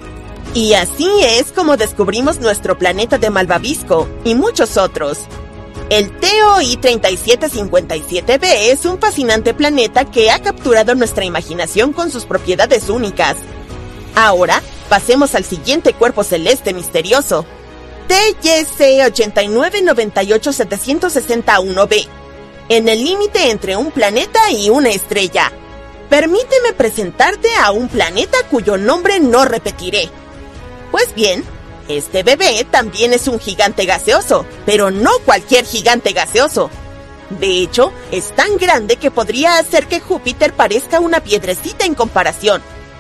Y así es como descubrimos nuestro planeta de malvavisco, y muchos otros. El T O I treinta y siete cincuenta y siete b es un fascinante planeta que ha capturado nuestra imaginación con sus propiedades únicas. Ahora, pasemos al siguiente cuerpo celeste misterioso, T Y C ochenta y nueve noventa y ocho setecientos sesenta y uno b, en el límite entre un planeta y una estrella. Permíteme presentarte a un planeta cuyo nombre no repetiré. Pues bien, este bebé también es un gigante gaseoso, pero no cualquier gigante gaseoso. De hecho, es tan grande que podría hacer que Júpiter parezca una piedrecita en comparación.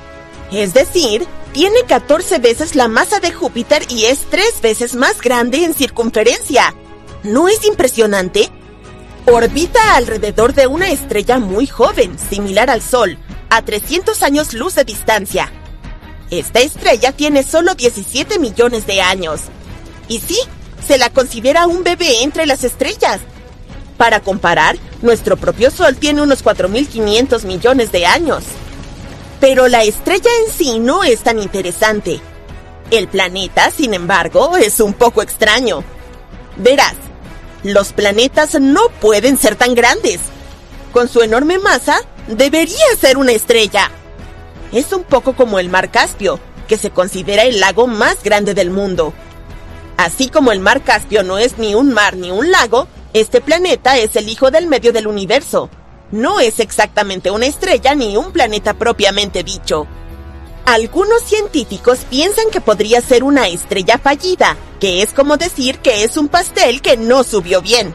Es decir, tiene catorce veces la masa de Júpiter y es tres veces más grande en circunferencia. ¿No es impresionante? Orbita alrededor de una estrella muy joven, similar al Sol, a trescientos años luz de distancia. Esta estrella tiene solo diecisiete millones de años. Y sí, se la considera un bebé entre las estrellas. Para comparar, nuestro propio Sol tiene unos cuatro mil quinientos millones de años. Pero la estrella en sí no es tan interesante. El planeta, sin embargo, es un poco extraño. Verás, los planetas no pueden ser tan grandes. Con su enorme masa, debería ser una estrella. Es un poco como el mar Caspio, que se considera el lago más grande del mundo. Así como el mar Caspio no es ni un mar ni un lago, este planeta es el hijo del medio del universo. No es exactamente una estrella ni un planeta propiamente dicho. Algunos científicos piensan que podría ser una estrella fallida, que es como decir que es un pastel que no subió bien.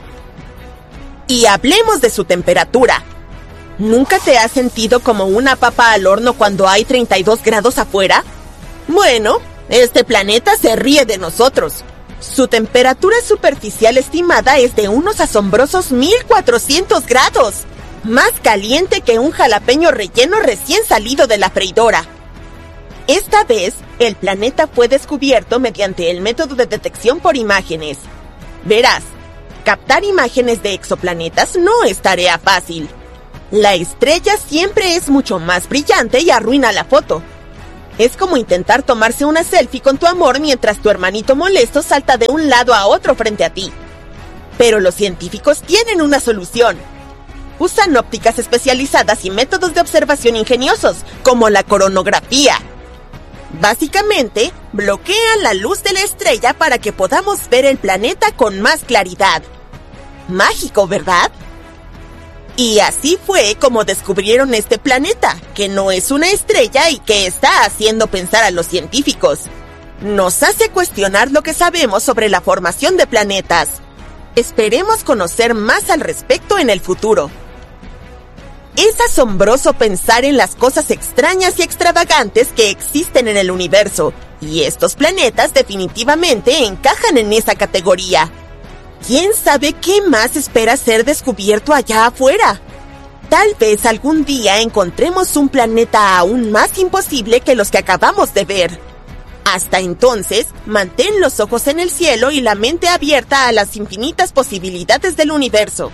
Y hablemos de su temperatura. ¿Nunca te has sentido como una papa al horno cuando hay treinta y dos grados afuera? Bueno, este planeta se ríe de nosotros. Su temperatura superficial estimada es de unos asombrosos mil cuatrocientos grados. Más caliente que un jalapeño relleno recién salido de la freidora. Esta vez, el planeta fue descubierto mediante el método de detección por imágenes. Verás, captar imágenes de exoplanetas no es tarea fácil. La estrella siempre es mucho más brillante y arruina la foto. Es como intentar tomarse una selfie con tu amor mientras tu hermanito molesto salta de un lado a otro frente a ti. Pero los científicos tienen una solución. Usan ópticas especializadas y métodos de observación ingeniosos, como la coronografía. Básicamente, bloquean la luz de la estrella para que podamos ver el planeta con más claridad. Mágico, ¿verdad? Y así fue como descubrieron este planeta, que no es una estrella y que está haciendo pensar a los científicos. Nos hace cuestionar lo que sabemos sobre la formación de planetas. Esperemos conocer más al respecto en el futuro. Es asombroso pensar en las cosas extrañas y extravagantes que existen en el universo, y estos planetas definitivamente encajan en esa categoría. ¿Quién sabe qué más espera ser descubierto allá afuera? Tal vez algún día encontremos un planeta aún más imposible que los que acabamos de ver. Hasta entonces, mantén los ojos en el cielo y la mente abierta a las infinitas posibilidades del universo.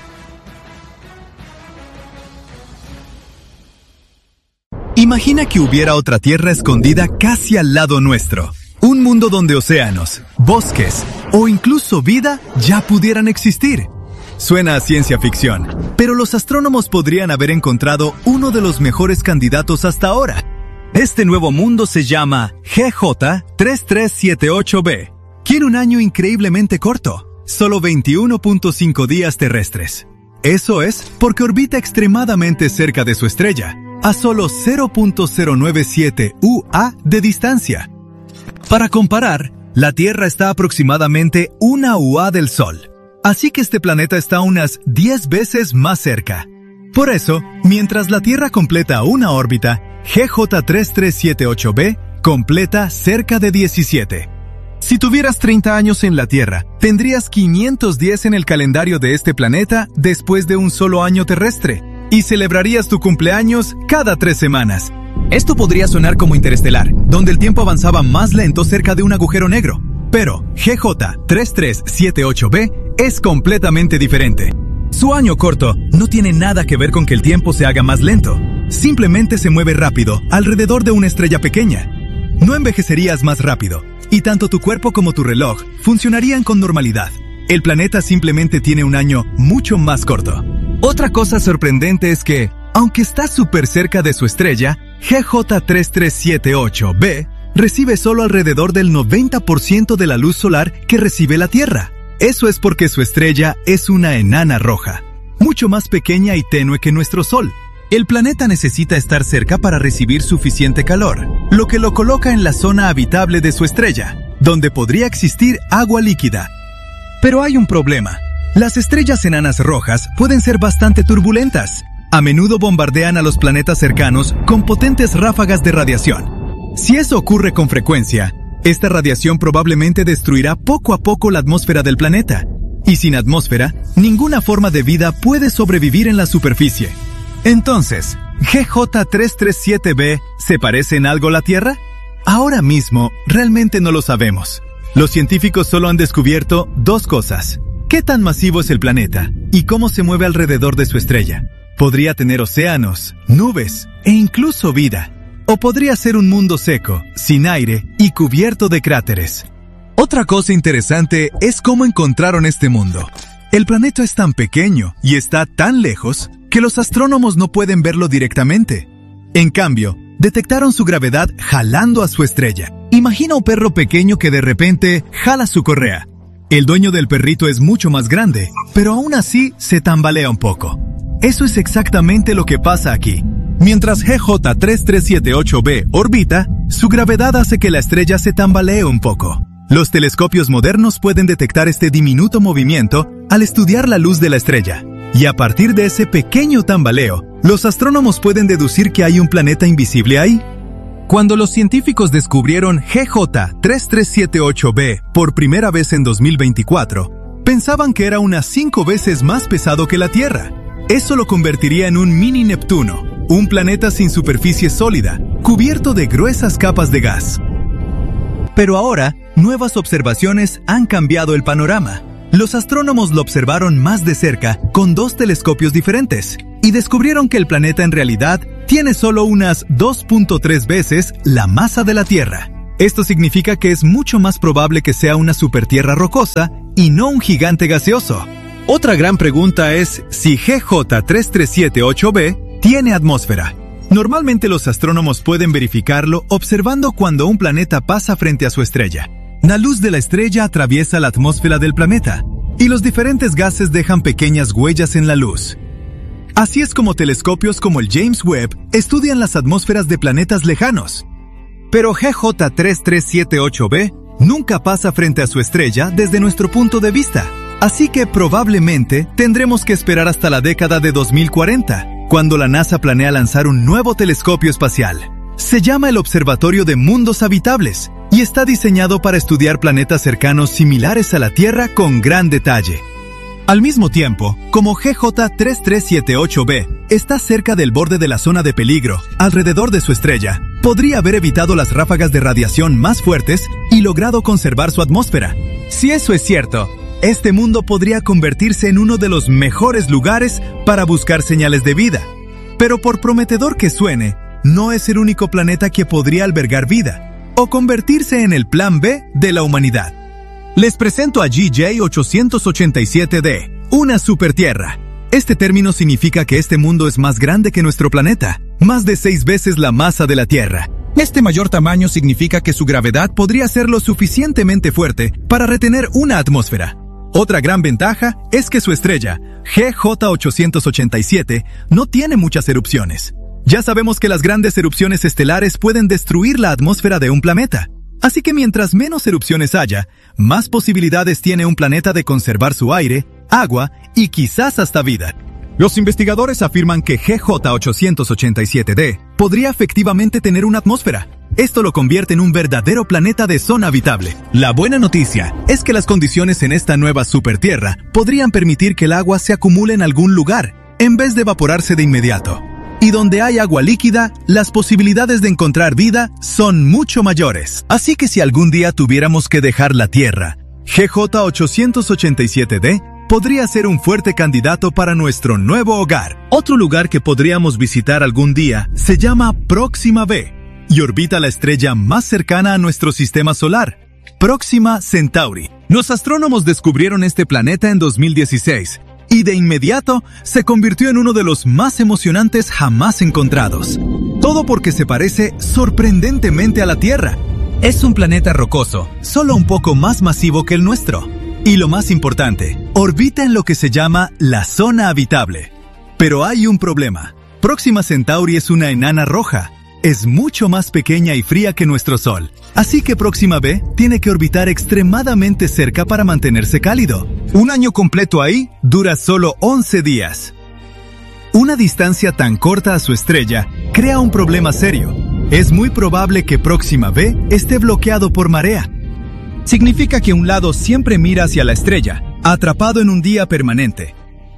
Imagina que hubiera otra tierra escondida casi al lado nuestro. Un mundo donde océanos, bosques o incluso vida ya pudieran existir. Suena a ciencia ficción, pero los astrónomos podrían haber encontrado uno de los mejores candidatos hasta ahora. Este nuevo mundo se llama G J tres tres siete ocho b. Tiene un año increíblemente corto, solo veintiuno punto cinco días terrestres. Eso es porque orbita extremadamente cerca de su estrella, a solo cero punto cero nueve siete U A de distancia. Para comparar, la Tierra está aproximadamente una U A del Sol, así que este planeta está unas diez veces más cerca. Por eso, mientras la Tierra completa una órbita, G J tres tres siete ocho b completa cerca de diecisiete. Si tuvieras treinta años en la Tierra, tendrías quinientos diez en el calendario de este planeta después de un solo año terrestre, y celebrarías tu cumpleaños cada tres semanas. Esto podría sonar como Interestelar, donde el tiempo avanzaba más lento cerca de un agujero negro. Pero G J tres tres siete ocho b es completamente diferente. Su año corto no tiene nada que ver con que el tiempo se haga más lento. Simplemente se mueve rápido alrededor de una estrella pequeña. No envejecerías más rápido, y tanto tu cuerpo como tu reloj funcionarían con normalidad. El planeta simplemente tiene un año mucho más corto. Otra cosa sorprendente es que, aunque está súper cerca de su estrella, G J tres tres siete ocho b recibe solo alrededor del noventa por ciento de la luz solar que recibe la Tierra. Eso es porque su estrella es una enana roja, mucho más pequeña y tenue que nuestro Sol. El planeta necesita estar cerca para recibir suficiente calor, lo que lo coloca en la zona habitable de su estrella, donde podría existir agua líquida. Pero hay un problema. Las estrellas enanas rojas pueden ser bastante turbulentas. A menudo bombardean a los planetas cercanos con potentes ráfagas de radiación. Si eso ocurre con frecuencia, esta radiación probablemente destruirá poco a poco la atmósfera del planeta. Y sin atmósfera, ninguna forma de vida puede sobrevivir en la superficie. Entonces, ¿G J tres tres siete b se parece en algo a la Tierra? Ahora mismo, realmente no lo sabemos. Los científicos solo han descubierto dos cosas. ¿Qué tan masivo es el planeta? ¿Y cómo se mueve alrededor de su estrella? Podría tener océanos, nubes e incluso vida. O podría ser un mundo seco, sin aire y cubierto de cráteres. Otra cosa interesante es cómo encontraron este mundo. El planeta es tan pequeño y está tan lejos que los astrónomos no pueden verlo directamente. En cambio, detectaron su gravedad jalando a su estrella. Imagina un perro pequeño que de repente jala su correa. El dueño del perrito es mucho más grande, pero aún así se tambalea un poco. Eso es exactamente lo que pasa aquí. Mientras G J tres tres siete ocho b orbita, su gravedad hace que la estrella se tambalee un poco. Los telescopios modernos pueden detectar este diminuto movimiento al estudiar la luz de la estrella. Y a partir de ese pequeño tambaleo, los astrónomos pueden deducir que hay un planeta invisible ahí. Cuando los científicos descubrieron G J tres tres siete ocho b por primera vez en dos mil veinticuatro, pensaban que era unas cinco veces más pesado que la Tierra. Eso lo convertiría en un mini Neptuno, un planeta sin superficie sólida, cubierto de gruesas capas de gas. Pero ahora, nuevas observaciones han cambiado el panorama. Los astrónomos lo observaron más de cerca con dos telescopios diferentes, y descubrieron que el planeta en realidad tiene solo unas dos punto tres veces la masa de la Tierra. Esto significa que es mucho más probable que sea una supertierra rocosa y no un gigante gaseoso. Otra gran pregunta es si G J tres tres siete ocho b tiene atmósfera. Normalmente los astrónomos pueden verificarlo observando cuando un planeta pasa frente a su estrella. La luz de la estrella atraviesa la atmósfera del planeta, y los diferentes gases dejan pequeñas huellas en la luz. Así es como telescopios como el James Webb estudian las atmósferas de planetas lejanos. Pero G J tres tres siete ocho b nunca pasa frente a su estrella desde nuestro punto de vista. Así que probablemente tendremos que esperar hasta la década de dos mil cuarenta, cuando la NASA planea lanzar un nuevo telescopio espacial. Se llama el Observatorio de Mundos Habitables y está diseñado para estudiar planetas cercanos similares a la Tierra con gran detalle. Al mismo tiempo, como G J tres tres siete ocho b está cerca del borde de la zona de peligro, alrededor de su estrella, podría haber evitado las ráfagas de radiación más fuertes y logrado conservar su atmósfera. Si eso es cierto, este mundo podría convertirse en uno de los mejores lugares para buscar señales de vida. Pero por prometedor que suene, no es el único planeta que podría albergar vida, o convertirse en el plan B de la humanidad. Les presento a G J ochocientos ochenta y siete d, una supertierra. Este término significa que este mundo es más grande que nuestro planeta, más de seis veces la masa de la Tierra. Este mayor tamaño significa que su gravedad podría ser lo suficientemente fuerte para retener una atmósfera. Otra gran ventaja es que su estrella, G J ochocientos ochenta y siete, no tiene muchas erupciones. Ya sabemos que las grandes erupciones estelares pueden destruir la atmósfera de un planeta. Así que mientras menos erupciones haya, más posibilidades tiene un planeta de conservar su aire, agua y quizás hasta vida. Los investigadores afirman que G J ochocientos ochenta y siete d podría efectivamente tener una atmósfera. Esto lo convierte en un verdadero planeta de zona habitable. La buena noticia es que las condiciones en esta nueva supertierra podrían permitir que el agua se acumule en algún lugar, en vez de evaporarse de inmediato. Y donde hay agua líquida, las posibilidades de encontrar vida son mucho mayores. Así que si algún día tuviéramos que dejar la Tierra, G J ochocientos ochenta y siete d podría ser un fuerte candidato para nuestro nuevo hogar. Otro lugar que podríamos visitar algún día se llama Próxima B y orbita la estrella más cercana a nuestro sistema solar, Próxima Centauri. Los astrónomos descubrieron este planeta en dos mil dieciséis y de inmediato se convirtió en uno de los más emocionantes jamás encontrados. Todo porque se parece sorprendentemente a la Tierra. Es un planeta rocoso, solo un poco más masivo que el nuestro. Y lo más importante, orbita en lo que se llama la zona habitable. Pero hay un problema. Próxima Centauri es una enana roja. Es mucho más pequeña y fría que nuestro Sol. Así que Próxima B tiene que orbitar extremadamente cerca para mantenerse cálido. Un año completo ahí dura solo once días. Una distancia tan corta a su estrella crea un problema serio. Es muy probable que Próxima B esté bloqueado por marea. Significa que un lado siempre mira hacia la estrella, atrapado en un día permanente.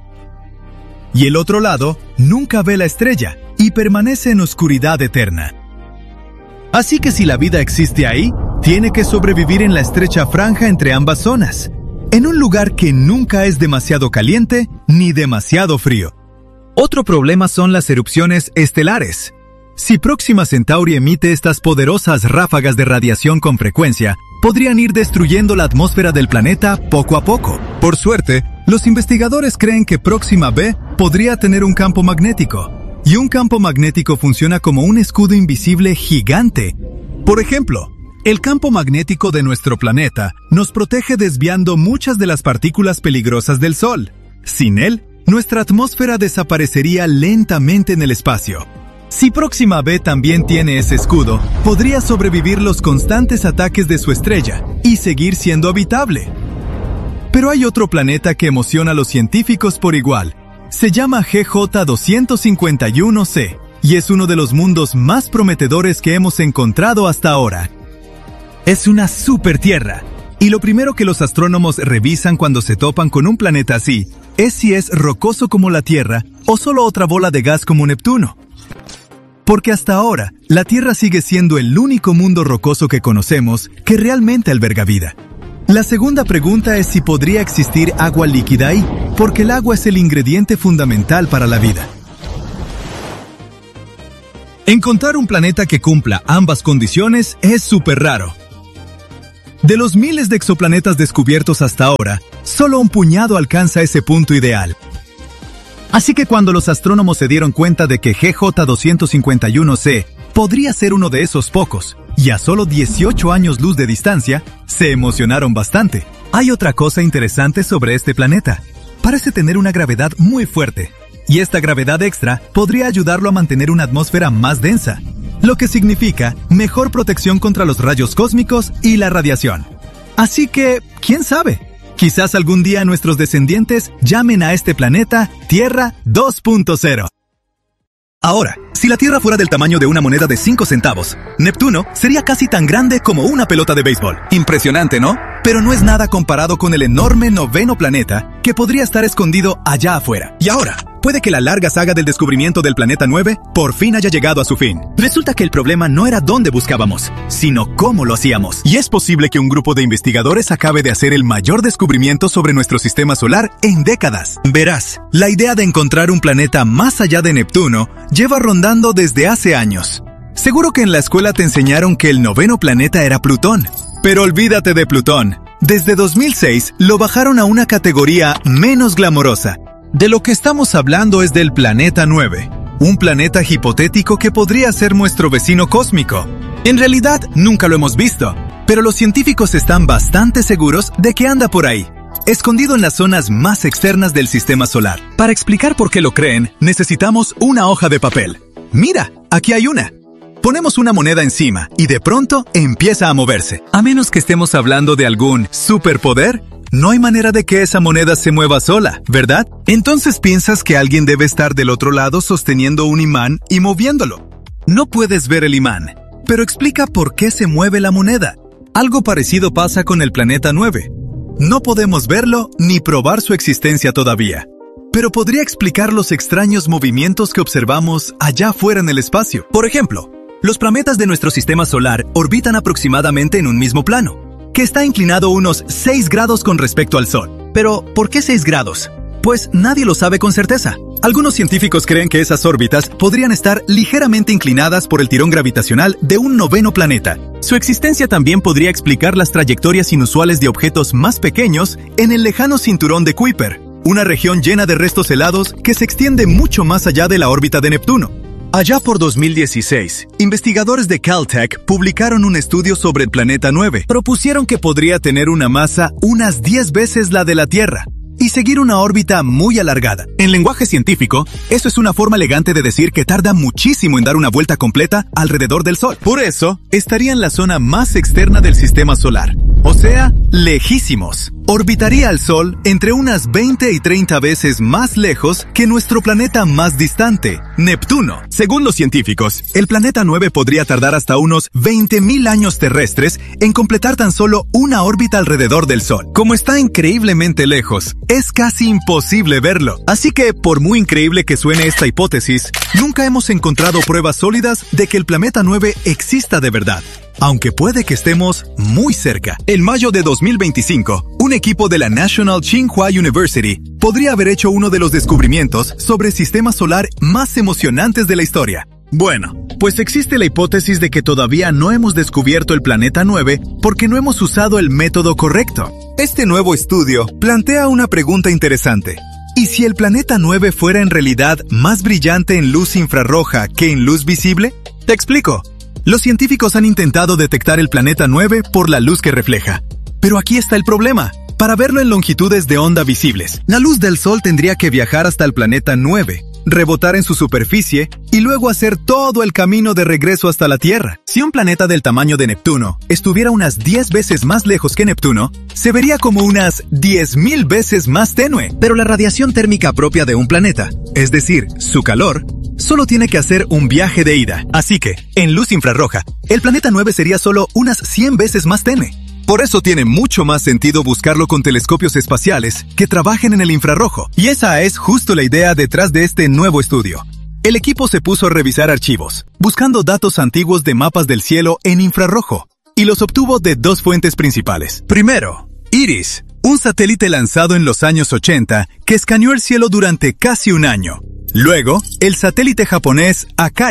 Y el otro lado nunca ve la estrella y permanece en oscuridad eterna. Así que si la vida existe ahí, tiene que sobrevivir en la estrecha franja entre ambas zonas, en un lugar que nunca es demasiado caliente ni demasiado frío. Otro problema son las erupciones estelares. Si Próxima Centauri emite estas poderosas ráfagas de radiación con frecuencia, podrían ir destruyendo la atmósfera del planeta poco a poco. Por suerte, los investigadores creen que Próxima B podría tener un campo magnético, y un campo magnético funciona como un escudo invisible gigante. Por ejemplo, el campo magnético de nuestro planeta nos protege desviando muchas de las partículas peligrosas del Sol. Sin él, nuestra atmósfera desaparecería lentamente en el espacio. Si Próxima B también tiene ese escudo, podría sobrevivir los constantes ataques de su estrella y seguir siendo habitable. Pero hay otro planeta que emociona a los científicos por igual. Se llama G J doscientos cincuenta y uno c y es uno de los mundos más prometedores que hemos encontrado hasta ahora. Es una supertierra, y lo primero que los astrónomos revisan cuando se topan con un planeta así es si es rocoso como la Tierra o solo otra bola de gas como Neptuno. Porque hasta ahora, la Tierra sigue siendo el único mundo rocoso que conocemos que realmente alberga vida. La segunda pregunta es si podría existir agua líquida ahí, porque el agua es el ingrediente fundamental para la vida. Encontrar un planeta que cumpla ambas condiciones es súper raro. De los miles de exoplanetas descubiertos hasta ahora, solo un puñado alcanza ese punto ideal. Así que cuando los astrónomos se dieron cuenta de que G J doscientos cincuenta y uno c podría ser uno de esos pocos, y a solo dieciocho años luz de distancia, se emocionaron bastante. Hay otra cosa interesante sobre este planeta. Parece tener una gravedad muy fuerte, y esta gravedad extra podría ayudarlo a mantener una atmósfera más densa, lo que significa mejor protección contra los rayos cósmicos y la radiación. Así que, ¿quién sabe? Quizás algún día nuestros descendientes llamen a este planeta Tierra dos punto cero. Ahora, si la Tierra fuera del tamaño de una moneda de cinco centavos, Neptuno sería casi tan grande como una pelota de béisbol. Impresionante, ¿no? Pero no es nada comparado con el enorme noveno planeta que podría estar escondido allá afuera. Y ahora, puede que la larga saga del descubrimiento del planeta nueve por fin haya llegado a su fin. Resulta que el problema no era dónde buscábamos, sino cómo lo hacíamos. Y es posible que un grupo de investigadores acabe de hacer el mayor descubrimiento sobre nuestro sistema solar en décadas. Verás, la idea de encontrar un planeta más allá de Neptuno lleva rondando desde hace años. Seguro que en la escuela te enseñaron que el noveno planeta era Plutón. Pero olvídate de Plutón. Desde dos mil seis lo bajaron a una categoría menos glamorosa. De lo que estamos hablando es del planeta nueve, un planeta hipotético que podría ser nuestro vecino cósmico. En realidad, nunca lo hemos visto, pero los científicos están bastante seguros de que anda por ahí, escondido en las zonas más externas del sistema solar. Para explicar por qué lo creen, necesitamos una hoja de papel. Mira, aquí hay una. Ponemos una moneda encima y de pronto empieza a moverse. A menos que estemos hablando de algún superpoder, no hay manera de que esa moneda se mueva sola, ¿verdad? Entonces piensas que alguien debe estar del otro lado sosteniendo un imán y moviéndolo. No puedes ver el imán, pero explica por qué se mueve la moneda. Algo parecido pasa con el planeta nueve. No podemos verlo ni probar su existencia todavía, pero podría explicar los extraños movimientos que observamos allá afuera en el espacio. Por ejemplo, los planetas de nuestro sistema solar orbitan aproximadamente en un mismo plano, que está inclinado unos seis grados con respecto al Sol. Pero, ¿por qué seis grados? Pues nadie lo sabe con certeza. Algunos científicos creen que esas órbitas podrían estar ligeramente inclinadas por el tirón gravitacional de un noveno planeta. Su existencia también podría explicar las trayectorias inusuales de objetos más pequeños en el lejano cinturón de Kuiper, una región llena de restos helados que se extiende mucho más allá de la órbita de Neptuno. Allá por dos mil dieciséis, investigadores de Caltech publicaron un estudio sobre el planeta nueve. Propusieron que podría tener una masa unas diez veces la de la Tierra y seguir una órbita muy alargada. En lenguaje científico, eso es una forma elegante de decir que tarda muchísimo en dar una vuelta completa alrededor del Sol. Por eso, estaría en la zona más externa del sistema solar, o sea, lejísimos. Orbitaría al Sol entre unas veinte y treinta veces más lejos que nuestro planeta más distante, Neptuno. Según los científicos, el planeta nueve podría tardar hasta unos veinte mil años terrestres en completar tan solo una órbita alrededor del Sol. Como está increíblemente lejos, es casi imposible verlo. Así que, por muy increíble que suene esta hipótesis, nunca hemos encontrado pruebas sólidas de que el planeta nueve exista de verdad, aunque puede que estemos muy cerca. En mayo de dos mil veinticinco, un equipo de la National Tsinghua University podría haber hecho uno de los descubrimientos sobre el sistema solar más emocionantes de la historia. Bueno, pues existe la hipótesis de que todavía no hemos descubierto el planeta nueve porque no hemos usado el método correcto. Este nuevo estudio plantea una pregunta interesante. ¿Y si el planeta nueve fuera en realidad más brillante en luz infrarroja que en luz visible? Te explico. Los científicos han intentado detectar el planeta nueve por la luz que refleja. Pero aquí está el problema. Para verlo en longitudes de onda visibles, la luz del Sol tendría que viajar hasta el planeta nueve, rebotar en su superficie y luego hacer todo el camino de regreso hasta la Tierra. Si un planeta del tamaño de Neptuno estuviera unas diez veces más lejos que Neptuno, se vería como unas diez mil veces más tenue. Pero la radiación térmica propia de un planeta, es decir, su calor, solo tiene que hacer un viaje de ida. Así que, en luz infrarroja, el planeta nueve sería solo unas cien veces más tenue. Por eso tiene mucho más sentido buscarlo con telescopios espaciales que trabajen en el infrarrojo. Y esa es justo la idea detrás de este nuevo estudio. El equipo se puso a revisar archivos, buscando datos antiguos de mapas del cielo en infrarrojo, y los obtuvo de dos fuentes principales. Primero, IRIS, un satélite lanzado en los años ochenta que escaneó el cielo durante casi un año. Luego, el satélite japonés Akari,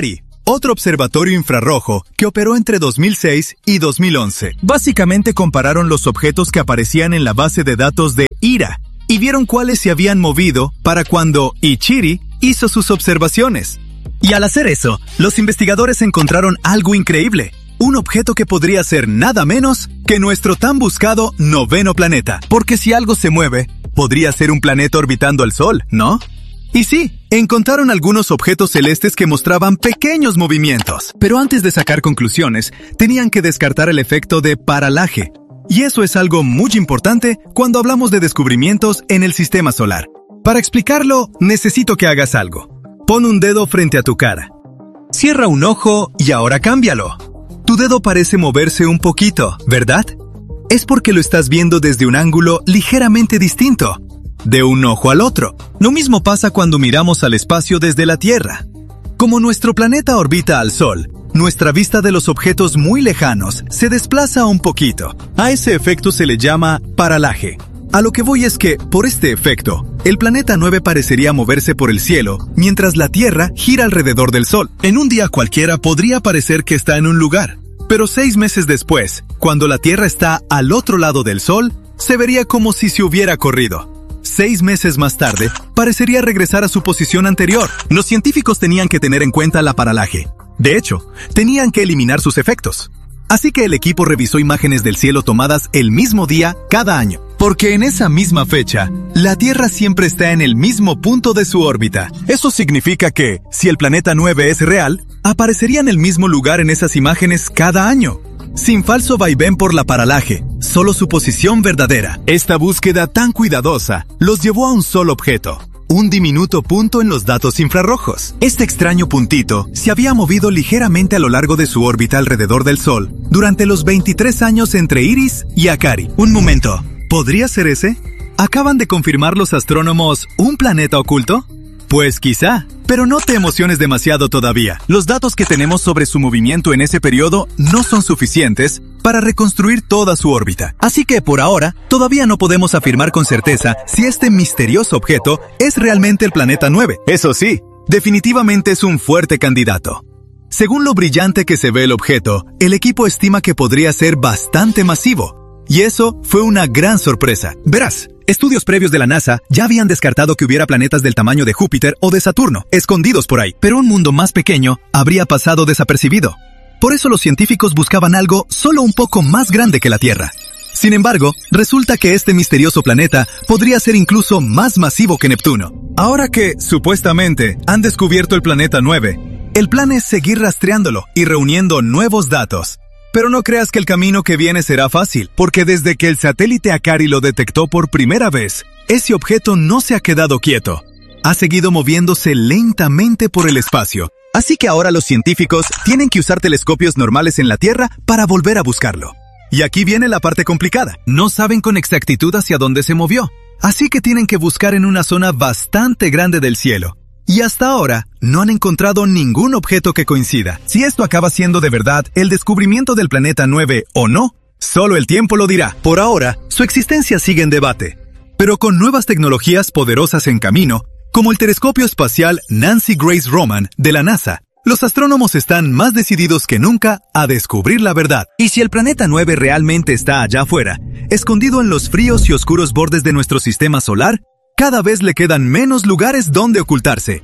otro observatorio infrarrojo que operó entre dos mil seis y dos mil once. Básicamente compararon los objetos que aparecían en la base de datos de I R A y vieron cuáles se habían movido para cuando Ichiri hizo sus observaciones. Y al hacer eso, los investigadores encontraron algo increíble. Un objeto que podría ser nada menos que nuestro tan buscado noveno planeta. Porque si algo se mueve, podría ser un planeta orbitando al Sol, ¿no? Y sí, encontraron algunos objetos celestes que mostraban pequeños movimientos. Pero antes de sacar conclusiones, tenían que descartar el efecto de paralaje. Y eso es algo muy importante cuando hablamos de descubrimientos en el sistema solar. Para explicarlo, necesito que hagas algo. Pon un dedo frente a tu cara. Cierra un ojo y ahora cámbialo. Tu dedo parece moverse un poquito, ¿verdad? Es porque lo estás viendo desde un ángulo ligeramente distinto, de un ojo al otro. Lo mismo pasa cuando miramos al espacio desde la Tierra. Como nuestro planeta orbita al Sol, nuestra vista de los objetos muy lejanos se desplaza un poquito. A ese efecto se le llama paralaje. A lo que voy es que, por este efecto, el planeta nueve parecería moverse por el cielo, mientras la Tierra gira alrededor del Sol. En un día cualquiera podría parecer que está en un lugar, pero seis meses después, cuando la Tierra está al otro lado del Sol, se vería como si se hubiera corrido. Seis meses más tarde, parecería regresar a su posición anterior. Los científicos tenían que tener en cuenta la paralaje. De hecho, tenían que eliminar sus efectos. Así que el equipo revisó imágenes del cielo tomadas el mismo día cada año. Porque en esa misma fecha, la Tierra siempre está en el mismo punto de su órbita. Eso significa que, si el planeta nueve es real, aparecería en el mismo lugar en esas imágenes cada año. Sin falso vaivén por la paralaje, solo su posición verdadera. Esta búsqueda tan cuidadosa los llevó a un solo objeto. Un diminuto punto en los datos infrarrojos. Este extraño puntito se había movido ligeramente a lo largo de su órbita alrededor del Sol durante los veintitrés años entre Iris y Akari. Un momento, ¿podría ser ese? ¿Acaban de confirmar los astrónomos un planeta oculto? Pues quizá, pero no te emociones demasiado todavía. Los datos que tenemos sobre su movimiento en ese periodo no son suficientes para reconstruir toda su órbita. Así que por ahora, todavía no podemos afirmar con certeza si este misterioso objeto es realmente el planeta nueve. Eso sí, definitivamente es un fuerte candidato. Según lo brillante que se ve el objeto, el equipo estima que podría ser bastante masivo. Y eso fue una gran sorpresa. Verás, estudios previos de la NASA ya habían descartado que hubiera planetas del tamaño de Júpiter o de Saturno, escondidos por ahí. Pero un mundo más pequeño habría pasado desapercibido. Por eso los científicos buscaban algo solo un poco más grande que la Tierra. Sin embargo, resulta que este misterioso planeta podría ser incluso más masivo que Neptuno. Ahora que, supuestamente, han descubierto el planeta nueve, el plan es seguir rastreándolo y reuniendo nuevos datos. Pero no creas que el camino que viene será fácil, porque desde que el satélite Akari lo detectó por primera vez, ese objeto no se ha quedado quieto. Ha seguido moviéndose lentamente por el espacio. Así que ahora los científicos tienen que usar telescopios normales en la Tierra para volver a buscarlo. Y aquí viene la parte complicada. No saben con exactitud hacia dónde se movió. Así que tienen que buscar en una zona bastante grande del cielo. Y hasta ahora, no han encontrado ningún objeto que coincida. Si esto acaba siendo de verdad el descubrimiento del planeta nueve o no, solo el tiempo lo dirá. Por ahora, su existencia sigue en debate. Pero con nuevas tecnologías poderosas en camino, como el telescopio espacial Nancy Grace Roman de la NASA, los astrónomos están más decididos que nunca a descubrir la verdad. Y si el planeta nueve realmente está allá afuera, escondido en los fríos y oscuros bordes de nuestro sistema solar, cada vez le quedan menos lugares donde ocultarse.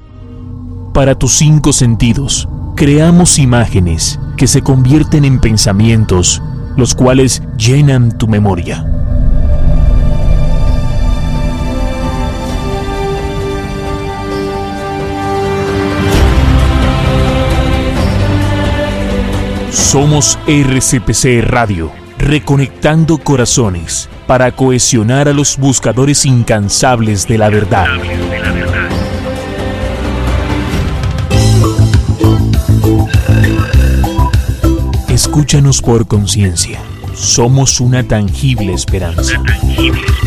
Para tus cinco sentidos, creamos imágenes que se convierten en pensamientos, los cuales llenan tu memoria. Somos R C P C Radio, reconectando corazones para cohesionar a los buscadores incansables de la verdad. Escúchanos por conciencia. Somos una tangible esperanza.